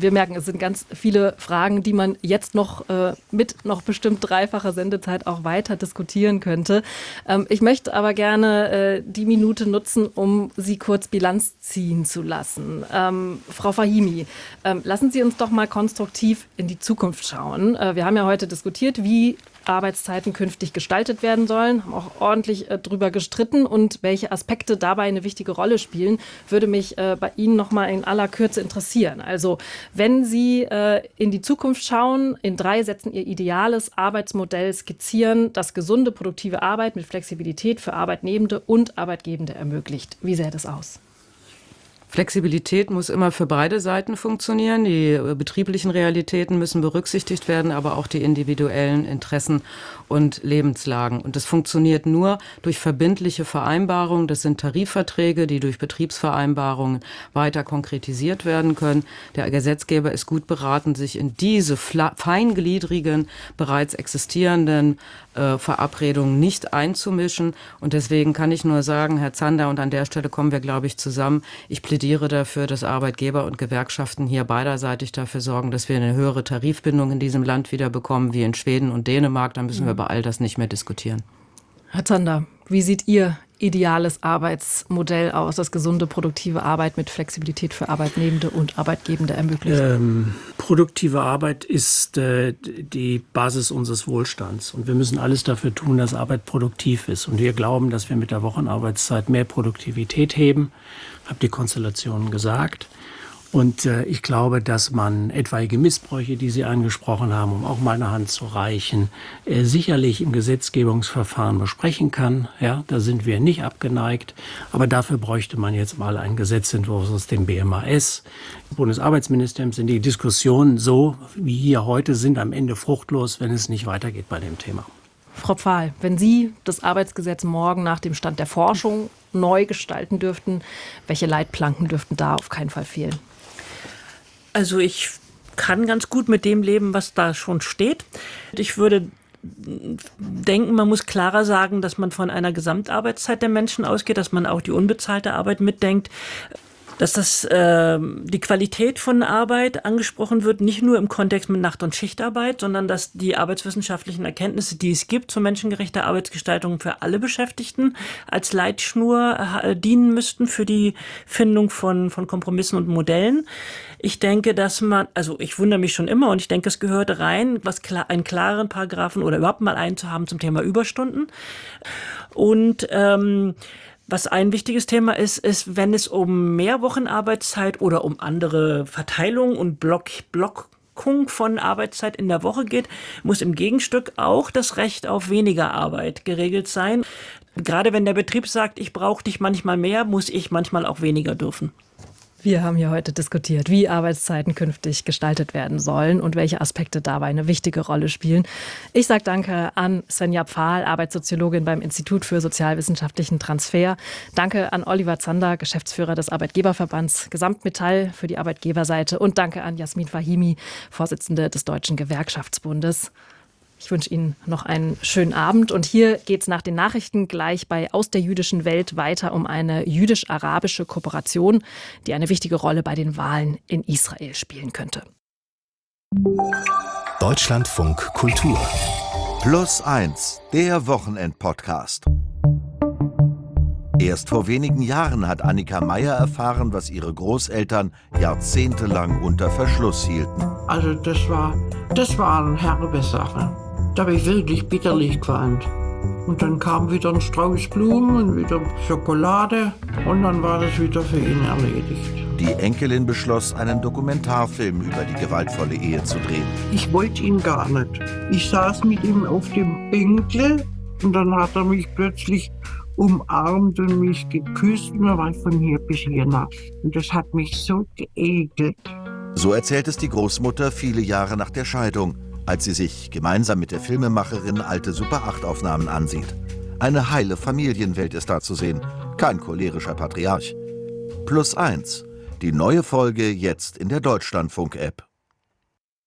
Fragen, die man jetzt noch mit noch bestimmt 3-facher Sendezeit auch weiter diskutieren könnte. Ich möchte aber gerne die Minute nutzen, um Sie kurz Bilanz ziehen zu lassen. Frau Fahimi, lassen Sie uns doch mal konstruktiv in die Zukunft schauen. Wir haben ja heute diskutiert, wie Arbeitszeiten künftig gestaltet werden sollen, haben auch ordentlich drüber gestritten und welche Aspekte dabei eine wichtige Rolle spielen, würde mich bei Ihnen noch mal in aller Kürze interessieren. Also wenn Sie in die Zukunft schauen, in 3 Sätzen Ihr ideales Arbeitsmodell skizzieren, das gesunde, produktive Arbeit mit Flexibilität für Arbeitnehmende und Arbeitgebende ermöglicht. Wie sähe das aus? Flexibilität muss immer für beide Seiten funktionieren. Die betrieblichen Realitäten müssen berücksichtigt werden, aber auch die individuellen Interessen und Lebenslagen. Und das funktioniert nur durch verbindliche Vereinbarungen. Das sind Tarifverträge, die durch Betriebsvereinbarungen weiter konkretisiert werden können. Der Gesetzgeber ist gut beraten, sich in diese feingliedrigen, bereits existierenden Verabredungen nicht einzumischen. Und deswegen kann ich nur sagen, Herr Zander, und an der Stelle kommen wir, glaube ich, zusammen. Ich plädiere dafür, dass Arbeitgeber und Gewerkschaften hier beiderseitig dafür sorgen, dass wir eine höhere Tarifbindung in diesem Land wieder bekommen, wie in Schweden und Dänemark. Dann müssen wir über all das nicht mehr diskutieren. Herr Zander, wie sieht Ihr ideales Arbeitsmodell aus, das gesunde, produktive Arbeit mit Flexibilität für Arbeitnehmende und Arbeitgebende ermöglicht? Produktive Arbeit ist die Basis unseres Wohlstands. Und wir müssen alles dafür tun, dass Arbeit produktiv ist. Und wir glauben, dass wir mit der Wochenarbeitszeit mehr Produktivität heben. Ich habe die Konstellationen gesagt. Und ich glaube, dass man etwaige Missbräuche, die Sie angesprochen haben, um auch mal eine Hand zu reichen, sicherlich im Gesetzgebungsverfahren besprechen kann. Ja, da sind wir nicht abgeneigt. Aber dafür bräuchte man jetzt mal einen Gesetzentwurf aus dem BMAS. Im Bundesarbeitsministerium sind die Diskussionen so, wie hier heute, sind am Ende fruchtlos, wenn es nicht weitergeht bei dem Thema. Frau Pfahl, wenn Sie das Arbeitsgesetz morgen nach dem Stand der Forschung neu gestalten dürften, welche Leitplanken dürften da auf keinen Fall fehlen? Also ich kann ganz gut mit dem leben, was da schon steht. Ich würde denken, man muss klarer sagen, dass man von einer Gesamtarbeitszeit der Menschen ausgeht, dass man auch die unbezahlte Arbeit mitdenkt, dass die Qualität von Arbeit angesprochen wird, nicht nur im Kontext mit Nacht- und Schichtarbeit, sondern dass die arbeitswissenschaftlichen Erkenntnisse, die es gibt zur menschengerechter Arbeitsgestaltung für alle Beschäftigten, als Leitschnur dienen müssten für die Findung von Kompromissen und Modellen. Ich denke, ich wundere mich schon immer und ich denke, es gehört rein, einen klaren Paragraphen oder überhaupt mal einen zu haben zum Thema Überstunden. Und was ein wichtiges Thema ist, wenn es um mehr Wochenarbeitszeit oder um andere Verteilung und Blockung von Arbeitszeit in der Woche geht, muss im Gegenstück auch das Recht auf weniger Arbeit geregelt sein. Gerade wenn der Betrieb sagt, ich brauche dich manchmal mehr, muss ich manchmal auch weniger dürfen. Wir haben hier heute diskutiert, wie Arbeitszeiten künftig gestaltet werden sollen und welche Aspekte dabei eine wichtige Rolle spielen. Ich sage danke an Svenja Pfahl, Arbeitssoziologin beim Institut für sozialwissenschaftlichen Transfer. Danke an Oliver Zander, Geschäftsführer des Arbeitgeberverbands Gesamtmetall für die Arbeitgeberseite. Und danke an Jasmin Fahimi, Vorsitzende des Deutschen Gewerkschaftsbundes. Ich wünsche Ihnen noch einen schönen Abend. Und hier geht es nach den Nachrichten gleich bei Aus der jüdischen Welt weiter um eine jüdisch-arabische Kooperation, die eine wichtige Rolle bei den Wahlen in Israel spielen könnte. Deutschlandfunk Kultur. +1, der Wochenend-Podcast. Erst vor wenigen Jahren hat Annika Meyer erfahren, was ihre Großeltern jahrzehntelang unter Verschluss hielten. Also das war eine herbe Sache. Da habe ich wirklich bitterlich geweint. Und dann kam wieder ein Strauß Blumen und wieder Schokolade und dann war das wieder für ihn erledigt. Die Enkelin beschloss, einen Dokumentarfilm über die gewaltvolle Ehe zu drehen. Ich wollte ihn gar nicht. Ich saß mit ihm auf dem Bänkle und dann hat er mich plötzlich umarmt und mich geküsst und dann war ich von hier bis hier nass. Und das hat mich so geekelt. So erzählt es die Großmutter viele Jahre nach der Scheidung, als sie sich gemeinsam mit der Filmemacherin alte Super-8-Aufnahmen ansieht. Eine heile Familienwelt ist da zu sehen, kein cholerischer Patriarch. +1, die neue Folge jetzt in der Deutschlandfunk-App.